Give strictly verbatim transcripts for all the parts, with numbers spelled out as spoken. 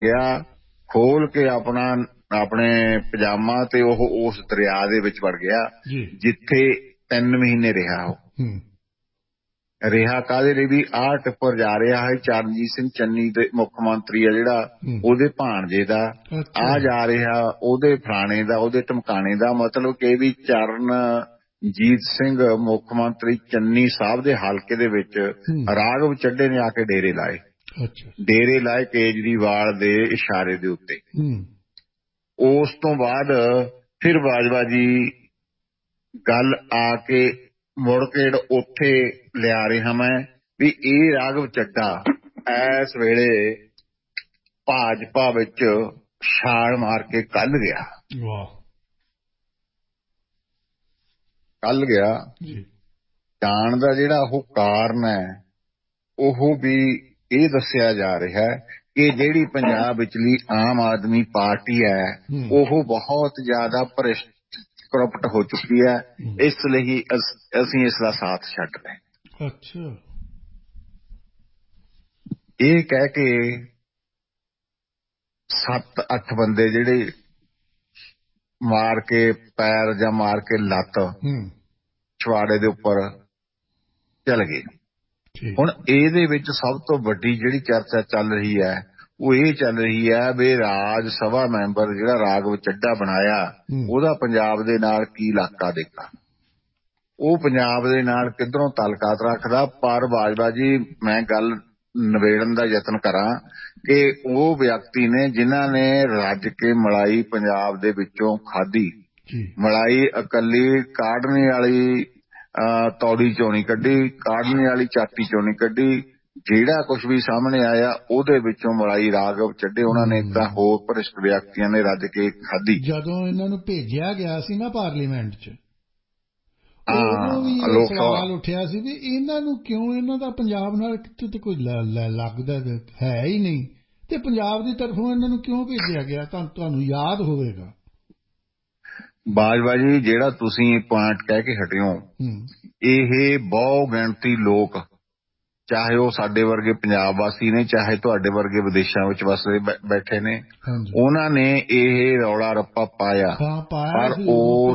ਗਿਆ, ਖੋਲ ਕੇ ਆਪਣਾ ਆਪਣੇ ਪਜਾਮਾ ਤੇ ਉਹ ਉਸ ਦਰਿਆ ਦੇ ਵਿੱਚ ਵੜ ਗਿਆ ਜਿੱਥੇ ਤਿੰਨ ਮਹੀਨੇ ਰਿਹਾ। ਉਹ ਰਿਹਾ ਕਾਹਦੇ ਲਈ ਵੀ ਆਹ ਟਿੱਪਰ ਜਾ ਰਿਹਾ ਹੈ ਚਰਨਜੀਤ ਸਿੰਘ ਚੰਨੀ ਦੇ ਮੁੱਖ ਮੰਤਰੀ ਆ ਜਿਹੜਾ ਉਹਦੇ ਭਾਣਜੇ ਦਾ, ਆ ਜਾ ਰਿਹਾ ਉਹਦੇ ਫਲਾਣੇ ਦਾ, ਉਹਦੇ ਟਮਕਾਣੇ ਦਾ। ਮਤਲਬ ਕਿ ਵੀ ਚਰਨਜੀਤ ਸਿੰਘ ਮੁੱਖ ਮੰਤਰੀ ਚੰਨੀ ਸਾਹਿਬ ਦੇ ਹਲਕੇ ਦੇ ਵਿੱਚ ਰਾਘਵ ਚੱਡੇ ਨੇ ਆ ਕੇ ਡੇਰੇ ਲਾਏ, ਡੇਰੇ ਲਾਏ ਕੇਜਰੀਵਾਲ ਦੇ ਇਸ਼ਾਰੇ ਦੇ ਉੱਤੇ। ਉਸ ਤੋਂ ਬਾਅਦ ਫਿਰ ਬਾਜਵਾ ਜੀ ਗੱਲ ਆ ਕੇ ਮੁੜ ਕੇ ਉੱਥੇ ਲਿਆ ਰਿਹਾ ਮੈਂ ਵੀ ਇਹ ਰਾਘਵ ਚੱਡਾ ਇਸ ਵੇਲੇ ਭਾਜਪਾ ਵਿੱਚ ਛਾਲ ਮਾਰ ਕੇ ਕੱਲ ਗਿਆ, ਕੱਲ ਗਿਆ। ਜਾਣ ਦਾ ਜਿਹੜਾ ਉਹ ਕਾਰਨ ਹੈ ਉਹ ਵੀ ਇਹ ਦੱਸਿਆ ਜਾ ਰਿਹਾ ਕਿ ਜਿਹੜੀ ਪੰਜਾਬ ਵਿਚਲੀ ਆਮ ਆਦਮੀ ਪਾਰਟੀ ਹੈ ਉਹ ਬਹੁਤ ਜ਼ਿਆਦਾ ਭ੍ਰਿਸ਼ਟ ਕਰਪਟ ਹੋ ਚੁੱਕੀ ਹੈ, ਇਸ ਲਈ ਅਸੀਂ ਇਸ ਦਾ ਸਾਥ ਛੱਡ ਰਹੇ। ਅੱਛਾ, ਇਹ ਕਹਿ ਕੇ ਸੱਤ ਅੱਠ ਬੰਦੇ ਜਿਹੜੇ ਮਾਰ ਕੇ ਪੈਰ ਜਾਂ ਮਾਰ ਕੇ ਲੱਤ ਛਵਾੜੇ ਦੇ ਉੱਪਰ ਚੱਲ ਗਏ। ਹੁਣ ਇਹਦੇ ਵਿੱਚ ਸਭ ਤੋਂ ਵੱਡੀ ਜਿਹੜੀ ਚਰਚਾ ਚੱਲ ਰਹੀ ਹੈ ਉਹ ਇਹ ਚੱਲ ਰਹੀ ਹੈ ਵੀ ਰਾਜ ਸਭਾ ਮੈਂਬਰ ਜਿਹੜਾ ਰਾਘਵ ਚੱਡਾ ਬਣਾਇਆ ਉਹਦਾ ਪੰਜਾਬ ਦੇ ਨਾਲ ਕੀ ਲਾਕਾ ਦੇਖਾ, ਉਹ ਪੰਜਾਬ ਦੇ ਨਾਲ ਕਿੱਧਰੋਂ ਤਾਲੁਕਾਤ ਰੱਖਦਾ। ਪਰ ਬਾਜਵਾ ਜੀ ਮੈਂ ਗੱਲ ਨਿਬੇੜਨ ਦਾ ਯਤਨ ਕਰਾਂ ਕਿ ਉਹ ਵਿਅਕਤੀ ਨੇ ਜਿਨ੍ਹਾਂ ਨੇ ਰੱਜ ਕੇ ਮਲਾਈ ਪੰਜਾਬ ਦੇ ਵਿੱਚੋਂ ਖਾਧੀ, ਮਲਾਈ ਇਕੱਲੀ ਕਾਢਣੇ ਵਾਲੀ ਤੌੜੀ ਚੋਂ ਨਹੀਂ ਕੱਢੀ, ਕਾਢਣੇ ਵਾਲੀ ਚਾਟੀ ਚੋਂ ਨਹੀਂ ਕੱਢੀ, ਜਿਹੜਾ ਕੁਛ ਵੀ ਸਾਹਮਣੇ ਆਇਆ ਉਹਦੇ ਵਿੱਚੋਂ ਮਲਾਈ ਰਾਘਵ ਚੱਡੇ ਉਹਨਾਂ ਨੇ ਤਾਂ ਹੋਰ ਭ੍ਰਿਸ਼ਟ ਵਿਅਕਤੀਆਂ ਨੇ ਰੱਜ ਕੇ ਖਾਧੀ। ਜਦੋਂ ਇਹਨਾਂ ਨੂੰ ਭੇਜਿਆ ਗਿਆ ਸੀ ਨਾ ਪਾਰਲੀਮੈਂਟ ਚ, ਉਦੋਂ ਵੀ ਇਹ ਸਵਾਲ ਉੱਠਿਆ ਸੀ ਵੀ ਇਹਨਾਂ ਨੂੰ ਕਿਉਂ, ਇਹਨਾਂ ਦਾ ਪੰਜਾਬ ਨਾਲ ਕਿਤੇ ਤੇ ਕੋਈ ਲੱਗਦਾ ਹੈ ਹੀ ਨਹੀਂ ਤੇ ਪੰਜਾਬ ਦੀ ਤਰਫੋਂ ਇਹਨਾਂ ਨੂੰ ਕਿਉਂ ਭੇਜਿਆ ਗਿਆ, ਤਾਂ ਤੁਹਾਨੂੰ ਯਾਦ ਹੋਵੇਗਾ। ਬਾਜਵਾ ਜੀ ਜਿਹੜਾ ਤੁਸੀਂ ਪੁਆਇੰਟ ਕਹਿ ਕੇ ਹਟਿਓ, ਇਹ ਬਹੁ ਗਿਣਤੀ ਲੋਕ ਚਾਹੇ ਉਹ ਸਾਡੇ ਵਰਗੇ ਪੰਜਾਬ ਵਾਸੀ ਨੇ ਚਾਹੇ ਤੁਹਾਡੇ ਵਰਗੇ ਵਿਦੇਸ਼ਾਂ ਵਿੱਚ ਵਸਦੇ ਬੈਠੇ ਨੇ, ਉਹਨਾਂ ਨੇ ਇਹ ਰੌਲਾ ਰੱਪਾ ਪਾਇਆ। ਪਰ ਉਹ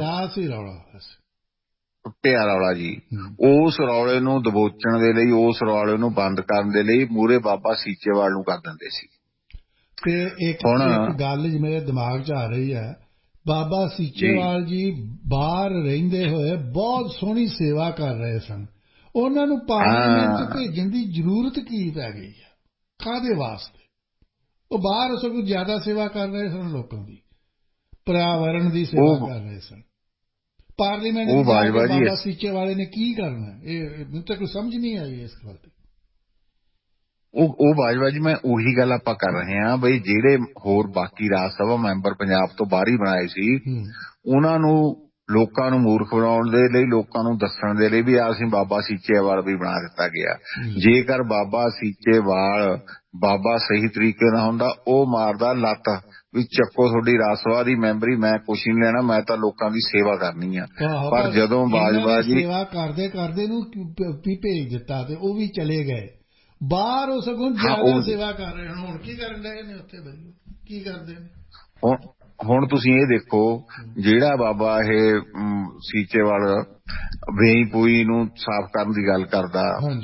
ਟੁੱਟਿਆ ਰੌਲਾ ਜੀ, ਉਸ ਰੌਲੇ ਨੂੰ ਦਬੋਚਣ ਦੇ ਲਈ, ਉਸ ਰੌਲੇ ਨੂੰ ਬੰਦ ਕਰਨ ਦੇ ਲਈ ਮੂਹਰੇ ਬਾਬਾ ਸੀਚੇਵਾਲ ਨੂੰ ਕਰ ਦਿੰਦੇ ਸੀ। ਤੇ ਇੱਕ ਗੱਲ ਮੇਰੇ ਦਿਮਾਗ 'ਚ ਆ ਰਹੀ ਹੈ, ਬਾਬਾ ਸੀਚੇਵਾਲ ਜੀ ਬਾਹਰ ਰਹਿੰਦੇ ਹੋਏ ਬਹੁਤ ਸੋਹਣੀ ਸੇਵਾ ਕਰ ਰਹੇ ਸਨ, ਉਹਨਾਂ ਨੂੰ ਪਾਰਲੀਮੈਂਟ 'ਚ ਭੇਜਣ ਦੀ ਜ਼ਰੂਰਤ ਕੀ ਪੈ ਗਈ ਹੈ, ਕਾਹਦੇ ਵਾਸਤੇ? ਉਹ ਬਾਹਰ ਸਗੋਂ ਜ਼ਿਆਦਾ ਸੇਵਾ ਕਰ ਰਹੇ ਸਨ, ਲੋਕਾਂ ਦੀ ਪਰਿਆਵਰਣ ਦੀ ਸੇਵਾ ਕਰ ਰਹੇ ਸਨ। ਪਾਰਲੀਮੈਂਟ ਵਿੱਚ ਬਾਬਾ ਸੀਚੇਵਾਲ ਨੇ ਕੀ ਕਰਨਾ, ਇਹ ਮੈਨੂੰ ਤਾਂ ਕੋਈ ਸਮਝ ਨਹੀਂ ਆਈ ਇਸ ਗੱਲ ਤੇ। ਉਹ ਉਹ ਬਾਜਵਾ ਜੀ ਮੈਂ ਉਹੀ ਗੱਲ ਆਪਾਂ ਕਰ ਰਹੇ ਹਾਂ ਬਈ ਜਿਹੜੇ ਹੋਰ ਬਾਕੀ ਰਾਜ ਸਭਾ ਮੈਂਬਰ ਪੰਜਾਬ ਤੋਂ ਬਾਹਰ ਹੀ ਬਣਾਏ ਸੀ, ਉਹਨਾਂ ਨੂੰ ਲੋਕਾਂ ਨੂੰ ਮੂਰਖ ਬਣਾਉਣ ਦੇ ਲਈ, ਲੋਕਾਂ ਨੂੰ ਦੱਸਣ ਦੇ ਲਈ ਵੀ ਆ ਅਸੀਂ ਬਾਬਾ ਸੀਚੇਵਾਲ ਵੀ ਬਣਾ ਦਿੱਤਾ ਗਿਆ। ਜੇਕਰ ਬਾਬਾ ਸੀਚੇਵਾਲ ਬਾਬਾ ਸਹੀ ਤਰੀਕੇ ਨਾਲ ਹੁੰਦਾ, ਉਹ ਮਾਰਦਾ ਲੱਤ ਵੀ ਚੱਕੋ ਤੁਹਾਡੀ ਰਾਜ ਸਭਾ ਦੀ ਮੈਂਬਰੀ, ਮੈਂ ਕੁਛ ਨਹੀਂ ਲੈਣਾ, ਮੈਂ ਤਾਂ ਲੋਕਾਂ ਦੀ ਸੇਵਾ ਕਰਨੀ ਆ। ਪਰ ਜਦੋਂ ਬਾਜਵਾ ਜੀ ਸੇਵਾ ਕਰਦੇ ਕਰਦੇ ਨੂੰ ਵੀ ਭੇਜ ਦਿੱਤਾ ਤੇ ਉਹ ਵੀ ਚਲੇ ਗਏ ਬਾਹਰ, ਉਹ ਸਗੋਂ ਜ਼ਿਆਦਾ ਸੇਵਾ ਕਰ ਰਹੇ ਹਨ। ਹੁਣ ਕੀ ਕਰਨ ਰਹੇ ਨੇ ਉੱਥੇ, ਕੀ ਕਰਦੇ ਨੇ ਹੁਣ? ਹੁਣ ਤੁਸੀਂ ਇਹ ਦੇਖੋ, ਜਿਹੜਾ ਬਾਬਾ ਇਹ ਸੀਚੇਵਾਲ ਵੇਈ ਪੂਈ ਨੂੰ ਸਾਫ਼ ਕਰਨ ਦੀ ਗੱਲ ਕਰਦਾ,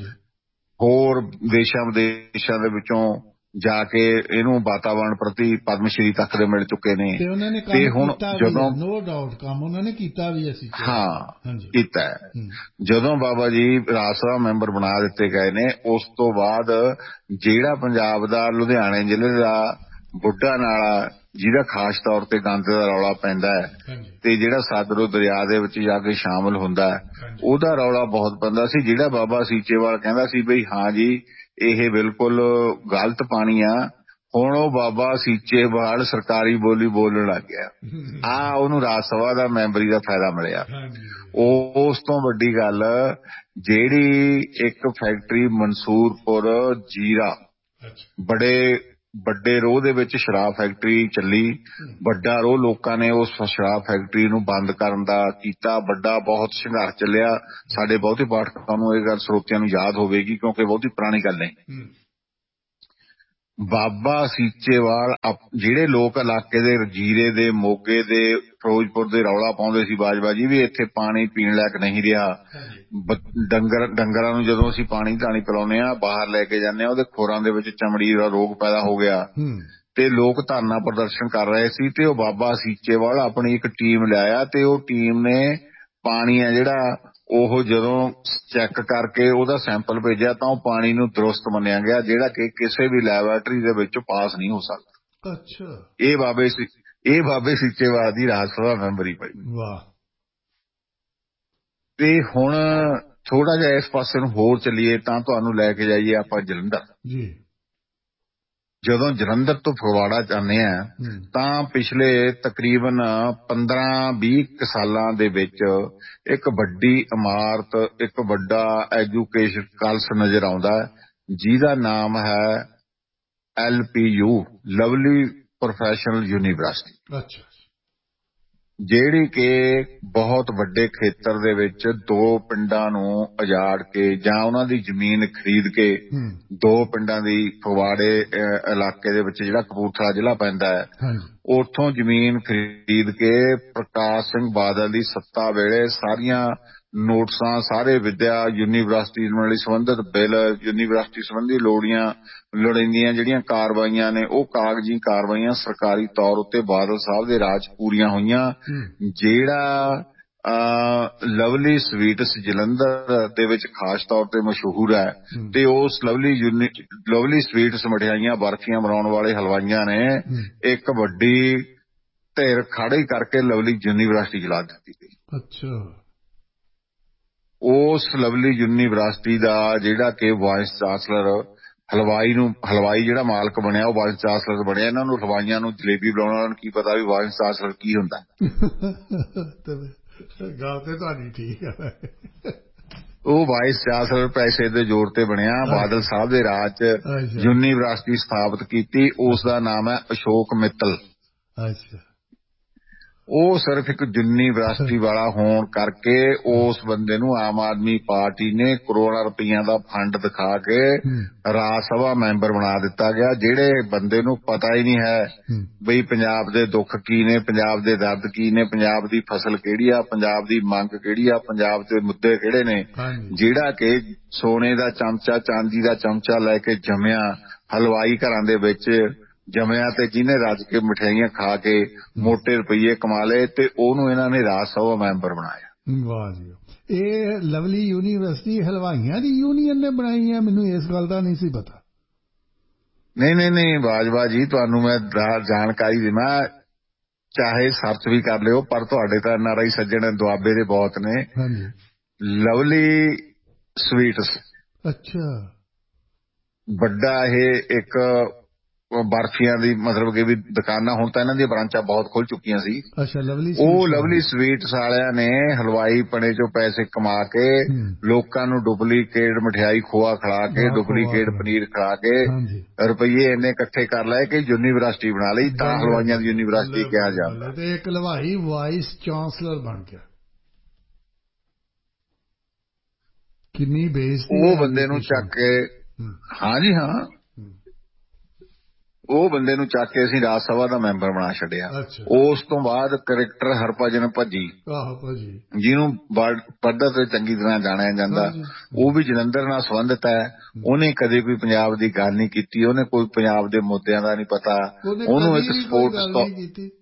ਹੋਰ ਦੇਸ਼ਾਂ ਵਿਦੇਸ਼ਾਂ ਦੇ ਵਿੱਚੋਂ ਜਾ ਕੇ ਇਹਨੂੰ ਵਾਤਾਵਰਣ ਪ੍ਰਤੀ ਪਦਮ ਸ਼੍ਰੀ ਤੱਕ ਦੇ ਮਿਲ ਚੁੱਕੇ ਨੇ। ਤੇ ਹੁਣ ਜਦੋਂ ਨੋ ਡਾਊਟ ਕੰਮ ਉਹਨਾਂ ਨੇ ਕੀਤਾ ਵੀ ਅਸੀਂ ਹਾਂ ਕੀਤਾ, ਜਦੋਂ ਬਾਬਾ ਜੀ ਰਾਜ ਸਭਾ ਮੈਂਬਰ ਬਣਾ ਦਿੱਤੇ ਗਏ ਨੇ, ਉਸ ਤੋਂ ਬਾਅਦ ਜਿਹੜਾ ਪੰਜਾਬ ਦਾ ਲੁਧਿਆਣੇ ਜ਼ਿਲ੍ਹੇ ਦਾ ਬੁੱਢਾ ਨਾਲਾ ਜਿਹਦਾ ਖਾਸ ਤੌਰ ਤੇ ਗੰਦ ਦਾ ਰੌਲਾ ਪੈਂਦਾ ਹੈ ਤੇ ਜਿਹੜਾ ਸਤਲੁਜ ਦਰਿਆ ਦੇ ਵਿੱਚ ਜਾ ਕੇ ਸ਼ਾਮਲ ਹੁੰਦਾ ਹੈ, ਉਹਦਾ ਰੌਲਾ ਬਹੁਤ ਪੈਂਦਾ ਸੀ। ਜਿਹੜਾ ਬਾਬਾ ਸੀਚੇਵਾਲ ਕਹਿੰਦਾ ਸੀ ਬਈ ਹਾਂ ਜੀ ਇਹ ਬਿਲਕੁਲ ਗਲਤ ਪਾਣੀ ਆ, ਹੁਣ ਉਹ ਬਾਬਾ ਸੀਚੇਵਾਲ ਸਰਕਾਰੀ ਬੋਲੀ ਬੋਲਣ ਲੱਗ ਗਿਆ। ਆ ਉਹਨੂੰ ਰਾਜ ਸਭਾ ਦਾ ਮੈਂਬਰੀ ਦਾ ਫਾਇਦਾ ਮਿਲਿਆ। ਉਹ ਉਸ ਤੋਂ ਵੱਡੀ ਗੱਲ, ਜਿਹੜੀ ਇੱਕ ਫੈਕਟਰੀ ਮਨਸੂਰਪੁਰ ਜੀਰਾ ਬੜੇ ਵੱਡੇ ਰੋਹ ਦੇ ਵਿੱਚ ਸ਼ਰਾਬ ਫੈਕਟਰੀ ਚੱਲੀ, ਵੱਡਾ ਰੋਹ ਲੋਕਾਂ ਨੇ ਉਸ ਸ਼ਰਾਬ ਫੈਕਟਰੀ ਨੂੰ ਬੰਦ ਕਰਨ ਦਾ ਕੀਤਾ, ਵੱਡਾ ਬਹੁਤ ਸੰਘਰਸ਼ ਚੱਲਿਆ। ਸਾਡੇ ਬਹੁਤੇ ਪਾਠਕਾਂ ਨੂੰ ਇਹ ਗੱਲ ਸਰੋਤਿਆਂ ਨੂੰ ਯਾਦ ਹੋਵੇਗੀ ਕਿਉਂਕਿ ਬਹੁਤੀ ਪੁਰਾਣੀ ਗੱਲ ਨਹੀਂ। ਬਾਬਾ ਸੀਚੇਵਾਲ ਜਿਹੜੇ ਲੋਕ ਇਲਾਕੇ ਦੇ ਜੀਰੇ ਦੇ, ਮੋਗੇ ਦੇ, ਫਿਰੋਜ਼ਪੁਰ ਦੇ ਰੌਲਾ ਪਾਉਂਦੇ ਸੀ ਬਾਜਬਾਜੀ ਵੀ ਇੱਥੇ ਪਾਣੀ ਪੀਣ ਲਾਇਕ ਨਹੀਂ ਰਿਹਾ, ਡੰਗਰ ਡੰਗਰਾਂ ਨੂੰ ਜਦੋਂ ਅਸੀਂ ਪਾਣੀ ਧਾਣੀ ਪਿਲਾਉਂਦੇ ਹਾਂ ਬਾਹਰ ਲੈ ਕੇ ਜਾਂਦੇ ਹਾਂ ਉਹਦੇ ਖੋਰਾਂ ਦੇ ਵਿੱਚ ਚਮੜੀ ਦਾ ਰੋਗ ਪੈਦਾ ਹੋ ਗਿਆ ਤੇ ਲੋਕ ਧਰਨਾ ਪ੍ਰਦਰਸ਼ਨ ਕਰ ਰਹੇ ਸੀ ਤੇ ਉਹ ਬਾਬਾ ਸੀਚੇਵਾਲ ਆਪਣੀ ਇੱਕ ਟੀਮ ਲਿਆਇਆ ਤੇ ਉਹ ਟੀਮ ਨੇ ਪਾਣੀ ਆ ਜਿਹੜਾ ਉਹ ਜਦੋਂ ਚੈੱਕ ਕਰਕੇ ਉਹਦਾ ਸੈਂਪਲ ਭੇਜਿਆ ਤਾਂ ਉਹ ਪਾਣੀ ਨੂੰ ਦਰੁਸਤ ਮੰਨਿਆ ਗਿਆ ਜਿਹੜਾ ਕਿ ਕਿਸੇ ਵੀ ਲੈਬੋਰੇਟਰੀ ਦੇ ਵਿੱਚ ਪਾਸ ਨਹੀਂ ਹੋ ਸਕਦਾ। ਅੱਛਾ, ਇਹ ਬਾਬੇ ਇਹ ਬਾਬੇ ਸੀਚੇਵਾਲ ਦੀ ਰਾਜ ਸਭਾ ਮੈਂਬਰੀ ਪਈ। ਵਾਹ। ਤੇ ਹੁਣ ਥੋੜਾ ਜਿਹਾ ਇਸ ਪਾਸੇ ਨੂੰ ਹੋਰ ਚੱਲੀਏ ਤਾਂ ਤੁਹਾਨੂੰ ਲੈ ਕੇ ਜਾਈਏ ਆਪਾਂ ਜਲੰਧਰ ਜੀ। ਜਦੋਂ ਜਲੰਧਰ ਤੋਂ ਫਗਵਾੜਾ ਜਾਂਦੇ ਆ ਤਾਂ ਪਿਛਲੇ ਤਕਰੀਬਨ ਪੰਦਰਾਂ ਵੀਹ ਸਾਲਾਂ ਦੇ ਵਿੱਚ ਇੱਕ ਵੱਡੀ ਇਮਾਰਤ, ਇੱਕ ਵੱਡਾ ਐਜੂਕੇਸ਼ਨ ਕਾਲਜ ਨਜ਼ਰ ਆਉਂਦਾ ਜਿਹਦਾ ਨਾਮ ਹੈ L P U, Lovely professional university. ਅੱਛਾ। ਜਿਹੜੀ ਕਿ ਬਹੁਤ ਵੱਡੇ ਖੇਤਰ ਦੇ ਵਿੱਚ ਦੋ ਪਿੰਡਾਂ ਨੂੰ ਉਜਾੜ ਕੇ ਜਾਂ ਉਹਨਾਂ ਦੀ ਜ਼ਮੀਨ ਖਰੀਦ ਕੇ ਦੋ ਪਿੰਡਾਂ ਦੀ ਫਗਵਾੜੇ ਇਲਾਕੇ ਦੇ ਵਿੱਚ ਜਿਹੜਾ ਕਪੂਰਥਲਾ ਜ਼ਿਲ੍ਹਾ ਪੈਂਦਾ ਹੈ ਉੱਥੋਂ ਜ਼ਮੀਨ ਖਰੀਦ ਕੇ ਪ੍ਰਕਾਸ਼ ਸਿੰਘ ਬਾਦਲ ਦੀ ਸੱਤਾ ਵੇਲੇ ਸਾਰੀਆਂ ਨੋਟਿਸਾਂ, ਸਾਰੇ ਵਿੱਦਿਆ ਯੂਨੀਵਰਸਿਟੀ ਨਾਲ ਸੰਬੰਧਿਤ ਬਿੱਲ, ਯੂਨੀਵਰਸਿਟੀ ਸੰਬੰਧੀ ਲੋੜੀਆਂ ਲੋੜੀਂਦੀਆਂ ਜਿਹੜੀਆਂ ਕਾਰਵਾਈਆਂ ਨੇ ਉਹ ਕਾਗਜ਼ੀ ਕਾਰਵਾਈਆਂ ਸਰਕਾਰੀ ਤੌਰ ਉੱਤੇ ਬਾਦਲ ਸਾਹਿਬ ਦੇ ਰਾਜ ਪੂਰੀਆਂ ਹੋਈਆਂ। ਜਿਹੜਾ ਲਵਲੀ ਸਵੀਟਸ ਜਲੰਧਰ ਦੇ ਵਿੱਚ ਖਾਸ ਤੌਰ ਤੇ ਮਸ਼ਹੂਰ ਹੈ ਤੇ ਉਸ ਲਵਲੀ ਯੂਨੀ ਲਵਲੀ ਸਵੀਟਸ ਮਠਿਆਈਆਂ ਬਰਫੀਆਂ ਬਣਾਉਣ ਵਾਲੇ ਹਲਵਾਈਆਂ ਨੇ ਇੱਕ ਵੱਡੀ ਢੇਰ ਖੜੀ ਕਰਕੇ ਲਵਲੀ ਯੂਨੀਵਰਸਿਟੀ ਚਲਾ ਦਿੱਤੀ ਗਈ। ਅੱਛਾ। ਉਸ ਲਵਲੀ ਯੂਨੀਵਰਸਿਟੀ ਦਾ ਜਿਹੜਾ ਕਿ ਵਾਇਸ ਚਾਂਸਲਰ ਹਲਵਾਈ ਨੂੰ ਹਲਵਾਈ ਜਿਹੜਾ ਮਾਲਕ ਬਣਿਆ ਉਹ ਵਾਇਸ ਚਾਂਸਲਰ ਬਣਿਆ। ਇਹਨਾਂ ਨੂੰ ਹਲਵਾਈਆਂ ਨੂੰ ਜਲੇਬੀ ਬਣਾਉਣ ਵਾਲਿਆਂ ਨੂੰ ਕੀ ਪਤਾ ਵੀ ਵਾਇਸ ਚਾਂਸਲਰ ਕੀ ਹੁੰਦਾ। ਗੱਲ ਤੇ ਤੁਹਾਡੀ ਠੀਕ ਹੈ। ਉਹ ਵਾਇਸ ਚਾਂਸਲਰ ਪੈਸੇ ਦੇ ਜ਼ੋਰ ਤੇ ਬਣਿਆ। ਬਾਦਲ ਸਾਹਿਬ ਦੇ ਰਾਜ ਚ ਯੂਨੀਵਰਸਿਟੀ ਸਥਾਪਿਤ ਕੀਤੀ, ਉਸ ਦਾ ਨਾਮ ਹੈ ਅਸ਼ੋਕ ਮਿੱਤਲ। ਅੱਛਾ। ਉਹ ਸਿਰਫ ਇੱਕ ਯੂਨੀਵਰਸਿਟੀ ਵਾਲਾ ਹੋਣ ਕਰਕੇ ਉਸ ਬੰਦੇ ਨੂੰ ਆਮ ਆਦਮੀ ਪਾਰਟੀ ਨੇ ਕਰੋੜਾਂ ਰੁਪਈਆਂ ਦਾ ਫੰਡ ਦਿਖਾ ਕੇ ਰਾਜ ਸਭਾ ਮੈਂਬਰ ਬਣਾ ਦਿੱਤਾ ਗਿਆ। ਜਿਹੜੇ ਬੰਦੇ ਨੂੰ ਪਤਾ ਹੀ ਨਹੀਂ ਹੈ ਬਈ ਪੰਜਾਬ ਦੇ ਦੁੱਖ ਕੀ ਨੇ, ਪੰਜਾਬ ਦੇ ਦਰਦ ਕੀ ਨੇ, ਪੰਜਾਬ ਦੀ ਫਸਲ ਕਿਹੜੀ ਆ, ਪੰਜਾਬ ਦੀ ਮੰਗ ਕਿਹੜੀ ਆ, ਪੰਜਾਬ ਦੇ ਮੁੱਦੇ ਕਿਹੜੇ ਨੇ, ਜਿਹੜਾ ਕਿ ਸੋਨੇ ਦਾ ਚਮਚਾ, ਚਾਂਦੀ ਦਾ ਚਮਚਾ ਲੈ ਕੇ ਜੰਮਿਆ ਹਲਵਾਈ ਘਰਾਂ ਦੇ ਵਿੱਚ ਜੰਮਿਆ ਤੇ ਜਿਹਨੇ ਰੱਜ ਕੇ ਮਠਿਆਈਆਂ ਖਾ ਕੇ ਮੋਟੇ ਰੁਪਈਏ ਕਮਾ ਲਏ ਤੇ ਉਹਨੂੰ ਇਹਨਾਂ ਨੇ ਰਾਜ ਸਭਾ ਮੈਂਬਰ ਬਣਾਇਆ। ਵਾਹ ਜੀ। ਇਹ ਲਵਲੀ ਯੂਨੀਵਰਸਿਟੀ ਹਲਵਾਈਆਂ ਦੀ ਯੂਨੀਅਨ ਨੇ ਬਣਾਈ ਹੈ? ਮੈਨੂੰ ਇਸ ਗੱਲ ਦਾ ਨਹੀਂ ਸੀ ਪਤਾ। ਨਹੀਂ ਨਹੀਂ ਨਹੀਂ ਬਾਜਵਾ ਜੀ, ਤੁਹਾਨੂੰ ਮੈਂ ਜਾਣਕਾਰੀ ਦੇਵਾਂ, ਚਾਹੇ ਸਰਚ ਵੀ ਕਰ ਲਿਓ, ਪਰ ਤੁਹਾਡੇ ਤਾਂ ਐਨ ਆਰ ਆਈ ਸੱਜਣ ਦੁਆਬੇ ਦੇ ਬਹੁਤ ਨੇ। ਲਵਲੀ ਸਵੀਟਸ ਅੱਛਾ। ਵੱਡਾ ਇਹ ਇੱਕ ਬਰਫੀਆਂ ਦੀ ਮਤਲਬ ਕਿ ਵੀ ਦੁਕਾਨਾਂ, ਹੁਣ ਤਾਂ ਇਹਨਾਂ ਦੀਆਂ ਬ੍ਰਾਂਚਾਂ ਬਹੁਤ ਖੁੱਲ ਚੁੱਕੀਆਂ ਸੀ। ਅੱਛਾ। ਲਵਲੀ ਉਹ ਲਵਲੀ ਸਵੀਟਸ ਵਾਲਿਆਂ ਨੇ ਹਲਵਾਈ ਪਣੇ ਚੋਂ ਪੈਸੇ ਕਮਾ ਕੇ ਲੋਕਾਂ ਨੂੰ ਡੁਪਲੀਕੇਟ ਮਠਿਆਈ ਖੋਆ ਖਿਲਾ ਕੇ, ਡੁਪਲੀਕੇਟ ਪਨੀਰ ਖਿਲਾ ਕੇ ਰੁਪਈਏ ਇੰਨੇ ਇਕੱਠੇ ਕਰ ਲਏ ਕਿ ਯੂਨੀਵਰਸਿਟੀ ਬਣਾ ਲਈ। ਤਾਂ ਹਲਵਾਈਆਂ ਦੀ ਯੂਨੀਵਰਸਿਟੀ ਕਿਹਾ ਜਾਂਦਾ। ਤੇ ਇੱਕ ਹਲਵਾਈ ਵਾਈਸ ਚਾਂਸਲਰ ਬਣ ਗਿਆ। ਕਿੰਨੀ ਬੇਇੱਜ਼ਤੀ। ਉਹ ਬੰਦੇ ਨੂੰ ਚੱਕ ਕੇ, ਹਾਂ ਜੀ ਹਾਂ, ਉਹ ਬੰਦੇ ਨੂੰ ਚੱਕ ਕੇ ਅਸੀਂ ਰਾਜ ਸਭਾ ਦਾ ਮੈਂਬਰ ਬਣਾ ਛੱਡਿਆ। ਉਸ ਤੋਂ ਬਾਅਦ ਕ੍ਰਿਕਟਰ ਹਰਭਜਨ ਭੱਜੀ, ਜਿਹਨੂੰ ਪੱਧਰ ਤੇ ਚੰਗੀ ਤਰ੍ਹਾਂ ਜਾਣਿਆ ਜਾਂਦਾ, ਉਹ ਵੀ ਜਲੰਧਰ ਨਾਲ ਸੰਬੰਧਿਤ ਹੈ। ਉਹਨੇ ਕਦੇ ਕੋਈ ਪੰਜਾਬ ਦੀ ਗੱਲ ਨਹੀਂ ਕੀਤੀ, ਉਹਨੇ ਕੋਈ ਪੰਜਾਬ ਦੇ ਮੁੱਦਿਆਂ ਦਾ ਨਹੀਂ ਪਤਾ। ਉਹਨੂੰ ਇੱਕ ਸਪੋਰਟਸ ਤੋਂ,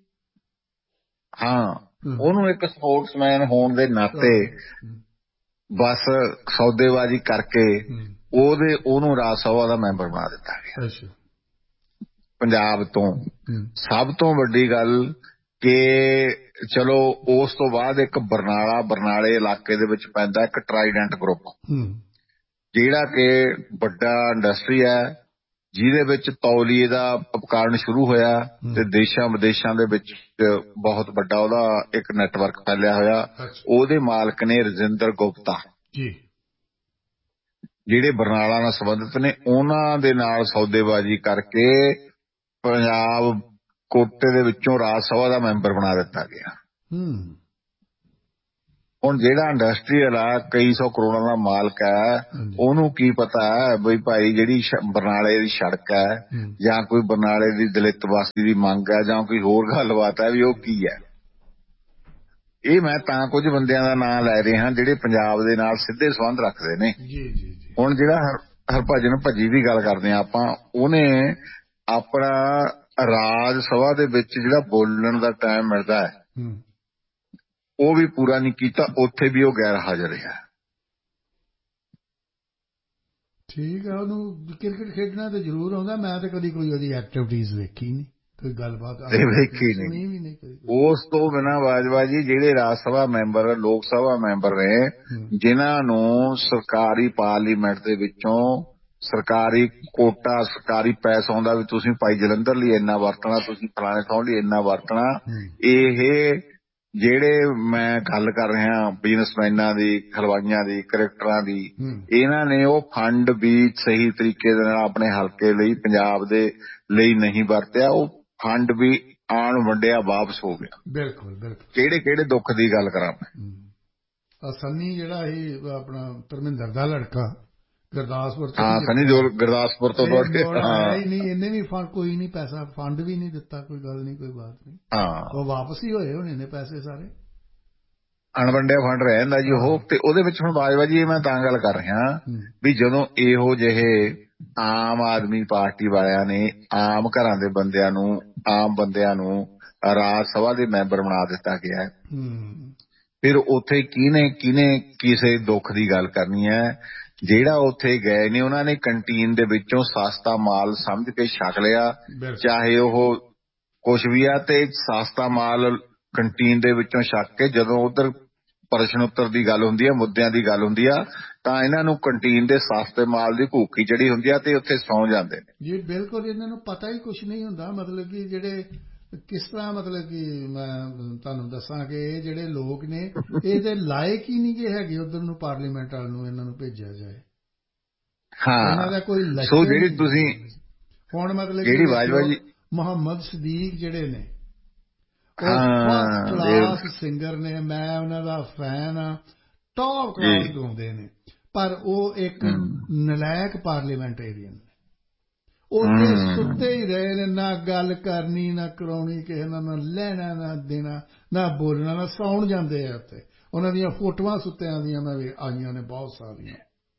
ਹਾਂ, ਉਹਨੂੰ ਇੱਕ ਸਪੋਰਟਸਮੈਨ ਹੋਣ ਦੇ ਨਾਤੇ ਬਸ ਸੌਦੇਬਾਜ਼ੀ ਕਰਕੇ ਉਹਦੇ ਉਹਨੂੰ ਰਾਜ ਸਭਾ ਦਾ ਮੈਂਬਰ ਬਣਾ ਦਿੱਤਾ ਗਿਆ। ਪੰਜਾਬ ਤੋਂ ਸਭ ਤੋਂ ਵੱਡੀ ਗੱਲ ਕਿ ਚਲੋ ਉਸ ਤੋਂ ਬਾਅਦ ਇੱਕ ਬਰਨਾਲਾ, ਬਰਨਾਲੇ ਇਲਾਕੇ ਦੇ ਵਿੱਚ ਪੈਂਦਾ ਇੱਕ ਟਰਾਈਡੈਂਟ ਗਰੁੱਪ, ਜਿਹੜਾ ਕਿ ਵੱਡਾ ਇੰਡਸਟਰੀ ਹੈ, ਜਿਹਦੇ ਵਿੱਚ ਤੌਲੀਏ ਦਾ ਉਪਕਰਨ ਸ਼ੁਰੂ ਹੋਇਆ ਤੇ ਦੇਸ਼ਾਂ ਵਿਦੇਸ਼ਾਂ ਦੇ ਵਿੱਚ ਬਹੁਤ ਵੱਡਾ ਉਹਦਾ ਇੱਕ ਨੈਟਵਰਕ ਫੈਲਿਆ ਹੋਇਆ। ਉਹਦੇ ਮਾਲਕ ਨੇ ਰਜਿੰਦਰ ਗੁਪਤਾ, ਜਿਹੜੇ ਬਰਨਾਲਾ ਨਾਲ ਸੰਬੰਧਿਤ ਨੇ। ਉਹਨਾਂ ਦੇ ਨਾਲ ਸੌਦੇਬਾਜ਼ੀ ਕਰਕੇ ਪੰਜਾਬ ਕੋਟੇ ਦੇ ਵਿੱਚੋਂ ਰਾਜ ਸਭਾ ਦਾ ਮੈਂਬਰ ਬਣਾ ਦਿੱਤਾ ਗਿਆ। ਹੁਣ ਜਿਹੜਾ ਇੰਡਸਟਰੀਅਲ ਆ ਕਈ ਸੌ ਕਰੋੜਾਂ ਦਾ ਮਾਲਕ ਹੈ, ਉਹਨੂੰ ਕੀ ਪਤਾ ਬਈ ਭਾਈ ਜਿਹੜੀ ਬਰਨਾਲੇ ਦੀ ਸੜਕ ਹੈ ਜਾਂ ਕੋਈ ਬਰਨਾਲੇ ਦੀ ਦਲਿਤ ਬਸਤੀ ਦੀ ਮੰਗ ਹੈ ਜਾਂ ਕੋਈ ਹੋਰ ਗੱਲਬਾਤ ਹੈ ਵੀ ਉਹ ਕੀ ਹੈ। ਇਹ ਮੈਂ ਤਾਂ ਕੁਝ ਬੰਦਿਆਂ ਦਾ ਨਾਂ ਲੈ ਰਿਹਾ ਜਿਹੜੇ ਪੰਜਾਬ ਦੇ ਨਾਲ ਸਿੱਧੇ ਸੰਬੰਧ ਰੱਖਦੇ ਨੇ। ਹੁਣ ਜਿਹੜਾ ਹਰਭਜਨ ਭੱਜੀ ਦੀ ਗੱਲ ਕਰਦੇ ਆ ਆਪਾਂ, ਉਹਨੇ ਆਪਣਾ ਰਾਜ ਸਭਾ ਦੇ ਵਿੱਚ ਜਿਹੜਾ ਬੋਲਣ ਦਾ ਟਾਈਮ ਮਿਲਦਾ ਹੈ ਉਹ ਵੀ ਪੂਰਾ ਨਹੀਂ ਕੀਤਾ, ਉੱਥੇ ਵੀ ਉਹ ਗੈਰ ਹਾਜ਼ਰ ਰਿਹਾ। ਠੀਕ ਹੈ, ਉਹਨੂੰ ਕ੍ਰਿਕਟ ਖੇਡਣਾ ਤੇ ਜ਼ਰੂਰ ਆਉਂਦਾ, ਮੈਂ ਤਾਂ ਕਦੀ ਕੋਈ ਉਹਦੀ ਐਕਟੀਵਿਟੀਜ਼ ਵੇਖੀ ਨਹੀਂ, ਕੋਈ ਗੱਲਬਾਤ ਵੇਖੀ ਨਹੀਂ। ਉਸ ਤੋਂ ਬਿਨਾਂ ਬਾਜਵਾ ਜੀ ਜਿਹੜੇ ਰਾਜ ਸਭਾ ਮੈਂਬਰ ਲੋਕ ਸਭਾ ਮੈਂਬਰ ਨੇ ਜਿਨ੍ਹਾਂ ਨੂੰ ਸਰਕਾਰੀ ਪਾਰਲੀਮੈਂਟ ਦੇ ਵਿੱਚੋਂ ਸਰਕਾਰੀ ਕੋਟਾ ਸਰਕਾਰੀ ਪੈਸਾ ਆਉਂਦਾ ਵੀ ਤੁਸੀਂ ਭਾਈ ਜਲੰਧਰ ਲਈ ਇੰਨਾ ਵਰਤਣਾ, ਤੁਸੀਂ ਫਲਾਣੇ ਥਾਂ ਲਈ ਇੰਨਾ ਵਰਤਣਾ, ਇਹ ਜਿਹੜੇ ਮੈਂ ਗੱਲ ਕਰ ਰਿਹਾ ਬਿਜ਼ਨਸਮੈਨਾਂ ਦੀ, ਹਲਵਾਈਆਂ ਦੀ, ਕ੍ਰਿਕਟਰਾਂ ਦੀ, ਇਹਨਾਂ ਨੇ ਉਹ ਫੰਡ ਵੀ ਸਹੀ ਤਰੀਕੇ ਦੇ ਨਾਲ ਆਪਣੇ ਹਲਕੇ ਲਈ ਪੰਜਾਬ ਦੇ ਲਈ ਨਹੀਂ ਵਰਤਿਆ, ਉਹ ਫੰਡ ਵੀ ਆਣ ਵੰਡਿਆ ਵਾਪਸ ਹੋ ਗਿਆ। ਬਿਲਕੁਲ ਬਿਲਕੁਲ। ਕਿਹੜੇ ਕਿਹੜੇ ਦੁੱਖ ਦੀ ਗੱਲ ਕਰਾਂ ਮੈਂ। ਸੰਨੀ ਜਿਹੜਾ ਸੀ ਆਪਣਾ ਧਰਮਿੰਦਰ ਦਾ ਲੜਕਾ ਗੁਰਦਾਸਪੁਰ, ਹਾਂ ਸੰਨੀ ਦਿਓਲ ਗੁਰਦਾਸਪੁਰ ਤੋਂ ਦੌੜ ਕੇ ਆਇਆ ਹੀ ਨਹੀਂ, ਇਹਨੇ ਵੀ ਫੰਡ ਕੋਈ ਨਹੀਂ ਪੈਸਾ ਫੰਡ ਵੀ ਨਹੀਂ ਦਿੱਤਾ, ਕੋਈ ਗੱਲ ਨਹੀਂ, ਕੋਈ ਬਾਤ ਨਹੀਂ। ਹਾਂ ਉਹ ਵਾਪਸ ਹੀ ਹੋਏ ਹੋਣੇ ਨੇ ਪੈਸੇ ਸਾਰੇ, ਅਣਵੰਡਿਆ ਫੰਡ ਰਹਿ ਜਾਂਦਾ ਜੀ ਉਹ। ਤੇ ਉਹਦੇ ਵਿੱਚ ਹੁਣ ਬਾਜਵਾ ਜੀ ਮੈਂ ਤਾਂ ਗੱਲ ਕਰ ਰਿਹਾ ਵੀ ਜਦੋਂ ਇਹੋ ਜਿਹੇ ਆਮ ਆਦਮੀ ਪਾਰਟੀ ਵਾਲਿਆਂ ਨੇ ਆਮ ਘਰਾਂ ਦੇ ਬੰਦਿਆਂ ਨੂੰ ਆਮ ਬੰਦਿਆਂ ਨੂੰ ਰਾਜ ਸਭਾ ਦੇ ਮੈਂਬਰ ਬਣਾ ਦਿੱਤਾ ਗਿਆ, ਫਿਰ ਉੱਥੇ ਕਿਹਨੇ ਕਿਹਨੇ ਕਿਸੇ ਦੁੱਖ ਦੀ ਗੱਲ ਕਰਨੀ ਹੈ। ਜਿਹੜਾ ਉੱਥੇ ਗਏ ਨੇ ਉਹਨਾਂ ਨੇ ਕੰਟੀਨ ਦੇ ਵਿੱਚੋਂ ਸਸਤਾ ਮਾਲ ਸਮਝ ਕੇ ਛਕ ਲਿਆ, ਚਾਹੇ ਉਹ ਕੁਛ ਵੀ ਆ, ਤੇ ਸਸਤਾ ਮਾਲ ਕੰਟੀਨ ਦੇ ਵਿੱਚੋਂ ਛਕ ਕੇ ਜਦੋਂ ਉਧਰ ਪ੍ਰਸ਼ਨ ਉੱਤਰ ਦੀ ਗੱਲ ਹੁੰਦੀ ਆ, ਮੁੱਦਿਆਂ ਦੀ ਗੱਲ ਹੁੰਦੀ ਆ, ਤਾਂ ਇਹਨਾਂ ਨੂੰ ਕੰਟੀਨ ਦੇ ਸਸਤੇ ਮਾਲ ਦੀ ਭੂਖੀ ਚੜੀ ਹੁੰਦੀ ਆ ਤੇ ਉੱਥੇ ਸੌਂ ਜਾਂਦੇ ਨੇ ਜੀ। ਬਿਲਕੁਲ, ਇਹਨਾਂ ਨੂੰ ਪਤਾ ਹੀ ਕੁਛ ਨਹੀਂ ਹੁੰਦਾ। ਮਤਲਬ ਕਿ ਜਿਹੜੇ ਕਿਸ ਤਰ੍ਹਾਂ, ਮਤਲਬ ਕਿ ਮੈਂ ਤੁਹਾਨੂੰ ਦੱਸਾਂ ਕਿ ਇਹ ਜਿਹੜੇ ਲੋਕ ਨੇ ਇਹਦੇ ਲਾਇਕ ਹੀ ਨਹੀਂ ਗੇ ਹੈਗੇ ਉਧਰ ਨੂੰ ਪਾਰਲੀਮੈਂਟ ਵਾਲ ਨੂੰ ਇਹਨਾਂ ਨੂੰ ਭੇਜਿਆ ਜਾਏ। ਹਾਂ, ਇਹਨਾਂ ਦਾ ਕੋਈ ਸੋ ਜਿਹੜੀ ਤੁਸੀਂ ਹੁਣ ਮਤਲਬ ਜਿਹੜੀ ਬਾਜਵਾ ਜੀ ਮੁਹੰਮਦ ਸਦੀਕ ਜਿਹੜੇ ਨੇ ਉਹ ਫਸਟ ਕਲਾਸ ਸਿੰਗਰ ਨੇ, ਮੈਂ ਉਹਨਾਂ ਦਾ ਫੈਨ ਆ, ਟੌਪ ਕਲਾਸ ਗਾਉਂਦੇ ਨੇ, ਪਰ ਉਹ ਇੱਕ ਨਲਾਇਕ ਪਾਰਲੀਮੈਂਟੇਰੀਅਨ ਨੇ। ਉੱਥੇ ਸੁੱਤੇ ਹੀ ਰਹੇ ਨੇ, ਨਾ ਗੱਲ ਕਰਨੀ ਨਾ ਕਰਾਉਣੀ ਕਿਸੇ ਨਾਲ, ਨਾ ਲੈਣਾ ਨਾ ਦੇਣਾ ਨਾ ਬੋਲਣਾ, ਨਾ ਸੌਣ ਜਾਂਦੇ ਆ ਉੱਥੇ। ਉਹਨਾਂ ਦੀਆਂ ਫੋਟੋਆਂ ਸੁੱਤਿਆਂ ਦੀਆਂ ਮੈਂ ਆਈਆਂ ਨੇ ਬਹੁਤ ਸਾਰੀਆਂ।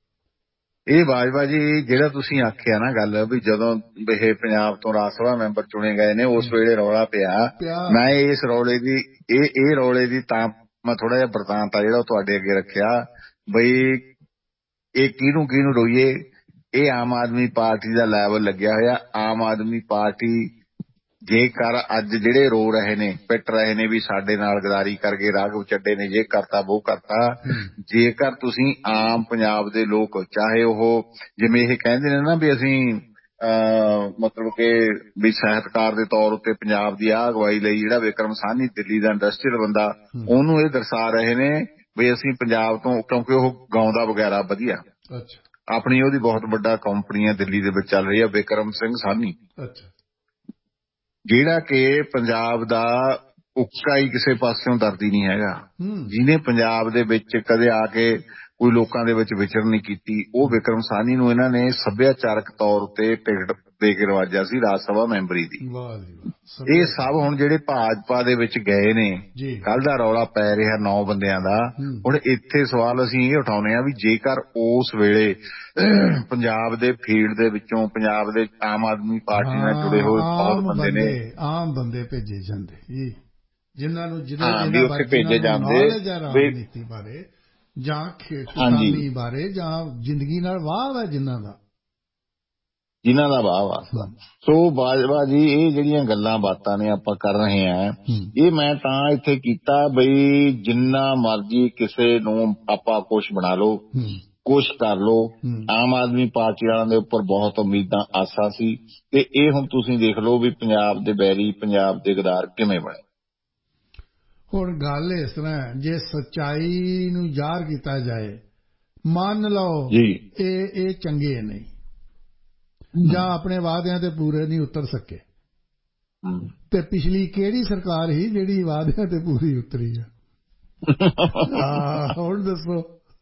ਇਹ ਬਾਜਵਾ ਜੀ ਜਿਹੜਾ ਤੁਸੀਂ ਆਖਿਆ ਨਾ ਗੱਲ ਵੀ ਜਦੋਂ ਇਹ ਪੰਜਾਬ ਤੋਂ ਰਾਜ ਸਭਾ ਮੈਂਬਰ ਚੁਣੇ ਗਏ ਨੇ ਉਸ ਵੇਲੇ ਰੌਲਾ ਪਿਆ, ਮੈਂ ਇਸ ਰੌਲੇ ਦੀ ਇਹ ਇਹ ਰੌਲੇ ਦੀ ਤਾਂ ਮੈਂ ਥੋੜਾ ਜਿਹਾ ਬਰਤਾਂਤ ਆ ਜਿਹੜਾ ਉਹ ਤੁਹਾਡੇ ਅੱਗੇ ਰੱਖਿਆ ਬਈ ਇਹ ਕਿਹਨੂੰ ਕਿਹਨੂੰ ਰੋਈਏ। ਇਹ ਆਮ ਆਦਮੀ ਪਾਰਟੀ ਦਾ ਲੈਵਲ ਲੱਗਿਆ ਹੋਇਆ। ਆਮ ਆਦਮੀ ਪਾਰਟੀ ਜੇਕਰ ਅੱਜ ਜਿਹੜੇ ਰੋ ਰਹੇ ਨੇ, ਪਿੱਟ ਰਹੇ ਨੇ ਵੀ ਸਾਡੇ ਨਾਲ ਗਦਾਰੀ ਕਰਕੇ ਰਾਘਵ ਚੱਡੇ ਨੇ ਜੇ ਕਰਤਾ ਉਹ ਕਰਤਾ, ਜੇਕਰ ਤੁਸੀਂ ਆਮ ਪੰਜਾਬ ਦੇ ਲੋਕ, ਚਾਹੇ ਉਹ ਜਿਵੇਂ ਇਹ ਕਹਿੰਦੇ ਨੇ ਨਾ ਵੀ ਅਸੀਂ ਮਤਲਬ ਕਿ ਵੀ ਸਾਹਿਤਕਾਰ ਦੇ ਤੌਰ ਉੱਤੇ ਪੰਜਾਬ ਦੀ ਆਹ ਅਗਵਾਈ ਲਈ ਜਿਹੜਾ ਵਿਕਰਮ ਸਾਹਨੀ ਦਿੱਲੀ ਦਾ ਇੰਡਸਟਰੀਅਲ ਬੰਦਾ, ਉਹਨੂੰ ਇਹ ਦਰਸਾ ਰਹੇ ਨੇ ਵੀ ਅਸੀਂ ਪੰਜਾਬ ਤੋਂ, ਕਿਉਂਕਿ ਉਹ ਗਾਉਂਦਾ ਵਗੈਰਾ ਵਧੀਆ, ਆਪਣੀ ਉਹਦੀ ਬਹੁਤ ਵੱਡਾ ਕੰਪਨੀਆਂ ਦਿੱਲੀ ਦੇ ਵਿੱਚ ਚੱਲ ਰਹੀ ਆ, ਵਿਕਰਮ ਸਿੰਘ ਸਾਹਨੀ, ਜਿਹੜਾ ਕਿ ਪੰਜਾਬ ਦਾ ਉੱਕਾ ਹੀ ਕਿਸੇ ਪਾਸਿਓਂ ਦਰਦੀ ਨਹੀਂ ਹੈਗਾ, ਜਿਹਨੇ ਪੰਜਾਬ ਦੇ ਵਿੱਚ ਕਦੇ ਆ ਕੇ ਕੋਈ ਲੋਕਾਂ ਦੇ ਵਿੱਚ ਵਿਚਰ ਨਹੀਂ ਕੀਤੀ। ਉਹ ਵਿਕਰਮ ਸਾਹਨੀ ਨੂੰ ਇਹਨਾਂ ਨੇ ਸੱਭਿਆਚਾਰਕ ਤੌਰ ਉੱਤੇ ਟਿਕਟ ਦੇ ਕੇ ਰਵਾਜਿਆ ਸੀ ਰਾਜ ਸਭਾ ਮੈਂਬਰੀ ਦੀ। ਇਹ ਸਭ ਹੁਣ ਜਿਹੜੇ ਭਾਜਪਾ ਦੇ ਵਿੱਚ ਗਏ ਨੇ, ਕੱਲ ਦਾ ਰੌਲਾ ਪੈ ਰਿਹਾ ਨੌ ਬੰਦਿਆਂ ਦਾ। ਹੁਣ ਇੱਥੇ ਸਵਾਲ ਅਸੀਂ ਇਹ ਉਠਾਉਂਦੇ ਹਾਂ ਵੀ ਜੇਕਰ ਉਸ ਵੇਲੇ ਪੰਜਾਬ ਦੇ ਫੀਲਡ ਦੇ ਵਿੱਚੋਂ ਪੰਜਾਬ ਦੇ ਆਮ ਆਦਮੀ ਪਾਰਟੀ ਨਾਲ ਜੁੜੇ ਹੋਏ ਬਹੁਤ ਬੰਦੇ ਨੇ, ਆਮ ਬੰਦੇ ਭੇਜੇ ਜਾਂਦੇ ਜੀ, ਜਿਨ੍ਹਾਂ ਨੂੰ ਜਿਹਦੇ ਉੱਥੇ ਭੇਜੇ ਜਾਂਦੇ ਰਾਜਨੀਤੀ ਬਾਰੇ ਜਾਂ ਖੇਤੀਬਾੜੀ ਬਾਰੇ ਜਾਂ ਜ਼ਿੰਦਗੀ ਨਾਲ ਵਾਹ ਵਾ ਜਿਨ੍ਹਾਂ ਦਾ ਜਿਨ੍ਹਾਂ ਦਾ ਵਾਹ ਵਾ। ਸੋ ਬਾਜਵਾ ਜੀ ਇਹ ਜਿਹੜੀਆਂ ਗੱਲਾਂ ਬਾਤਾਂ ਨੇ ਆਪਾਂ ਕਰ ਰਹੇ ਹਾਂ, ਇਹ ਮੈਂ ਤਾਂ ਇੱਥੇ ਕੀਤਾ ਬਈ ਜਿੰਨਾ ਮਰਜ਼ੀ ਕਿਸੇ ਨੂੰ ਆਪਾਂ ਕੁਛ ਬਣਾ ਲਓ, ਕੁਛ ਕਰ ਲਓ। ਆਮ ਆਦਮੀ ਪਾਰਟੀ ਵਾਲਿਆਂ ਦੇ ਉੱਪਰ ਬਹੁਤ ਉਮੀਦਾਂ ਆਸਾਂ ਸੀ ਤੇ ਇਹ ਹੁਣ ਤੁਸੀਂ ਦੇਖ ਲਓ ਵੀ ਪੰਜਾਬ ਦੇ ਬੈਰੀ, ਪੰਜਾਬ ਦੇ ਗਦਾਰ ਕਿਵੇਂ ਬਣੇ। ਹੁਣ ਗੱਲ ਇਸ ਤਰ੍ਹਾਂ, ਜੇ ਸੱਚਾਈ ਨੂੰ ਜ਼ਾਹਰ ਕੀਤਾ ਜਾਏ, ਮੰਨ ਲਓ ਇਹ ਇਹ ਚੰਗੇ ਨਹੀਂ ਜਾਂ ਆਪਣੇ ਵਾਅਦਿਆਂ ਤੇ ਪੂਰੇ ਨਹੀਂ ਉਤਰ ਸਕੇ, ਤੇ ਪਿਛਲੀ ਕਿਹੜੀ ਸਰਕਾਰ ਸੀ ਜਿਹੜੀ ਵਾਅਦਿਆਂ ਤੇ ਪੂਰੀ ਉਤਰੀ ਆ? ਹੁਣ ਦੱਸੋ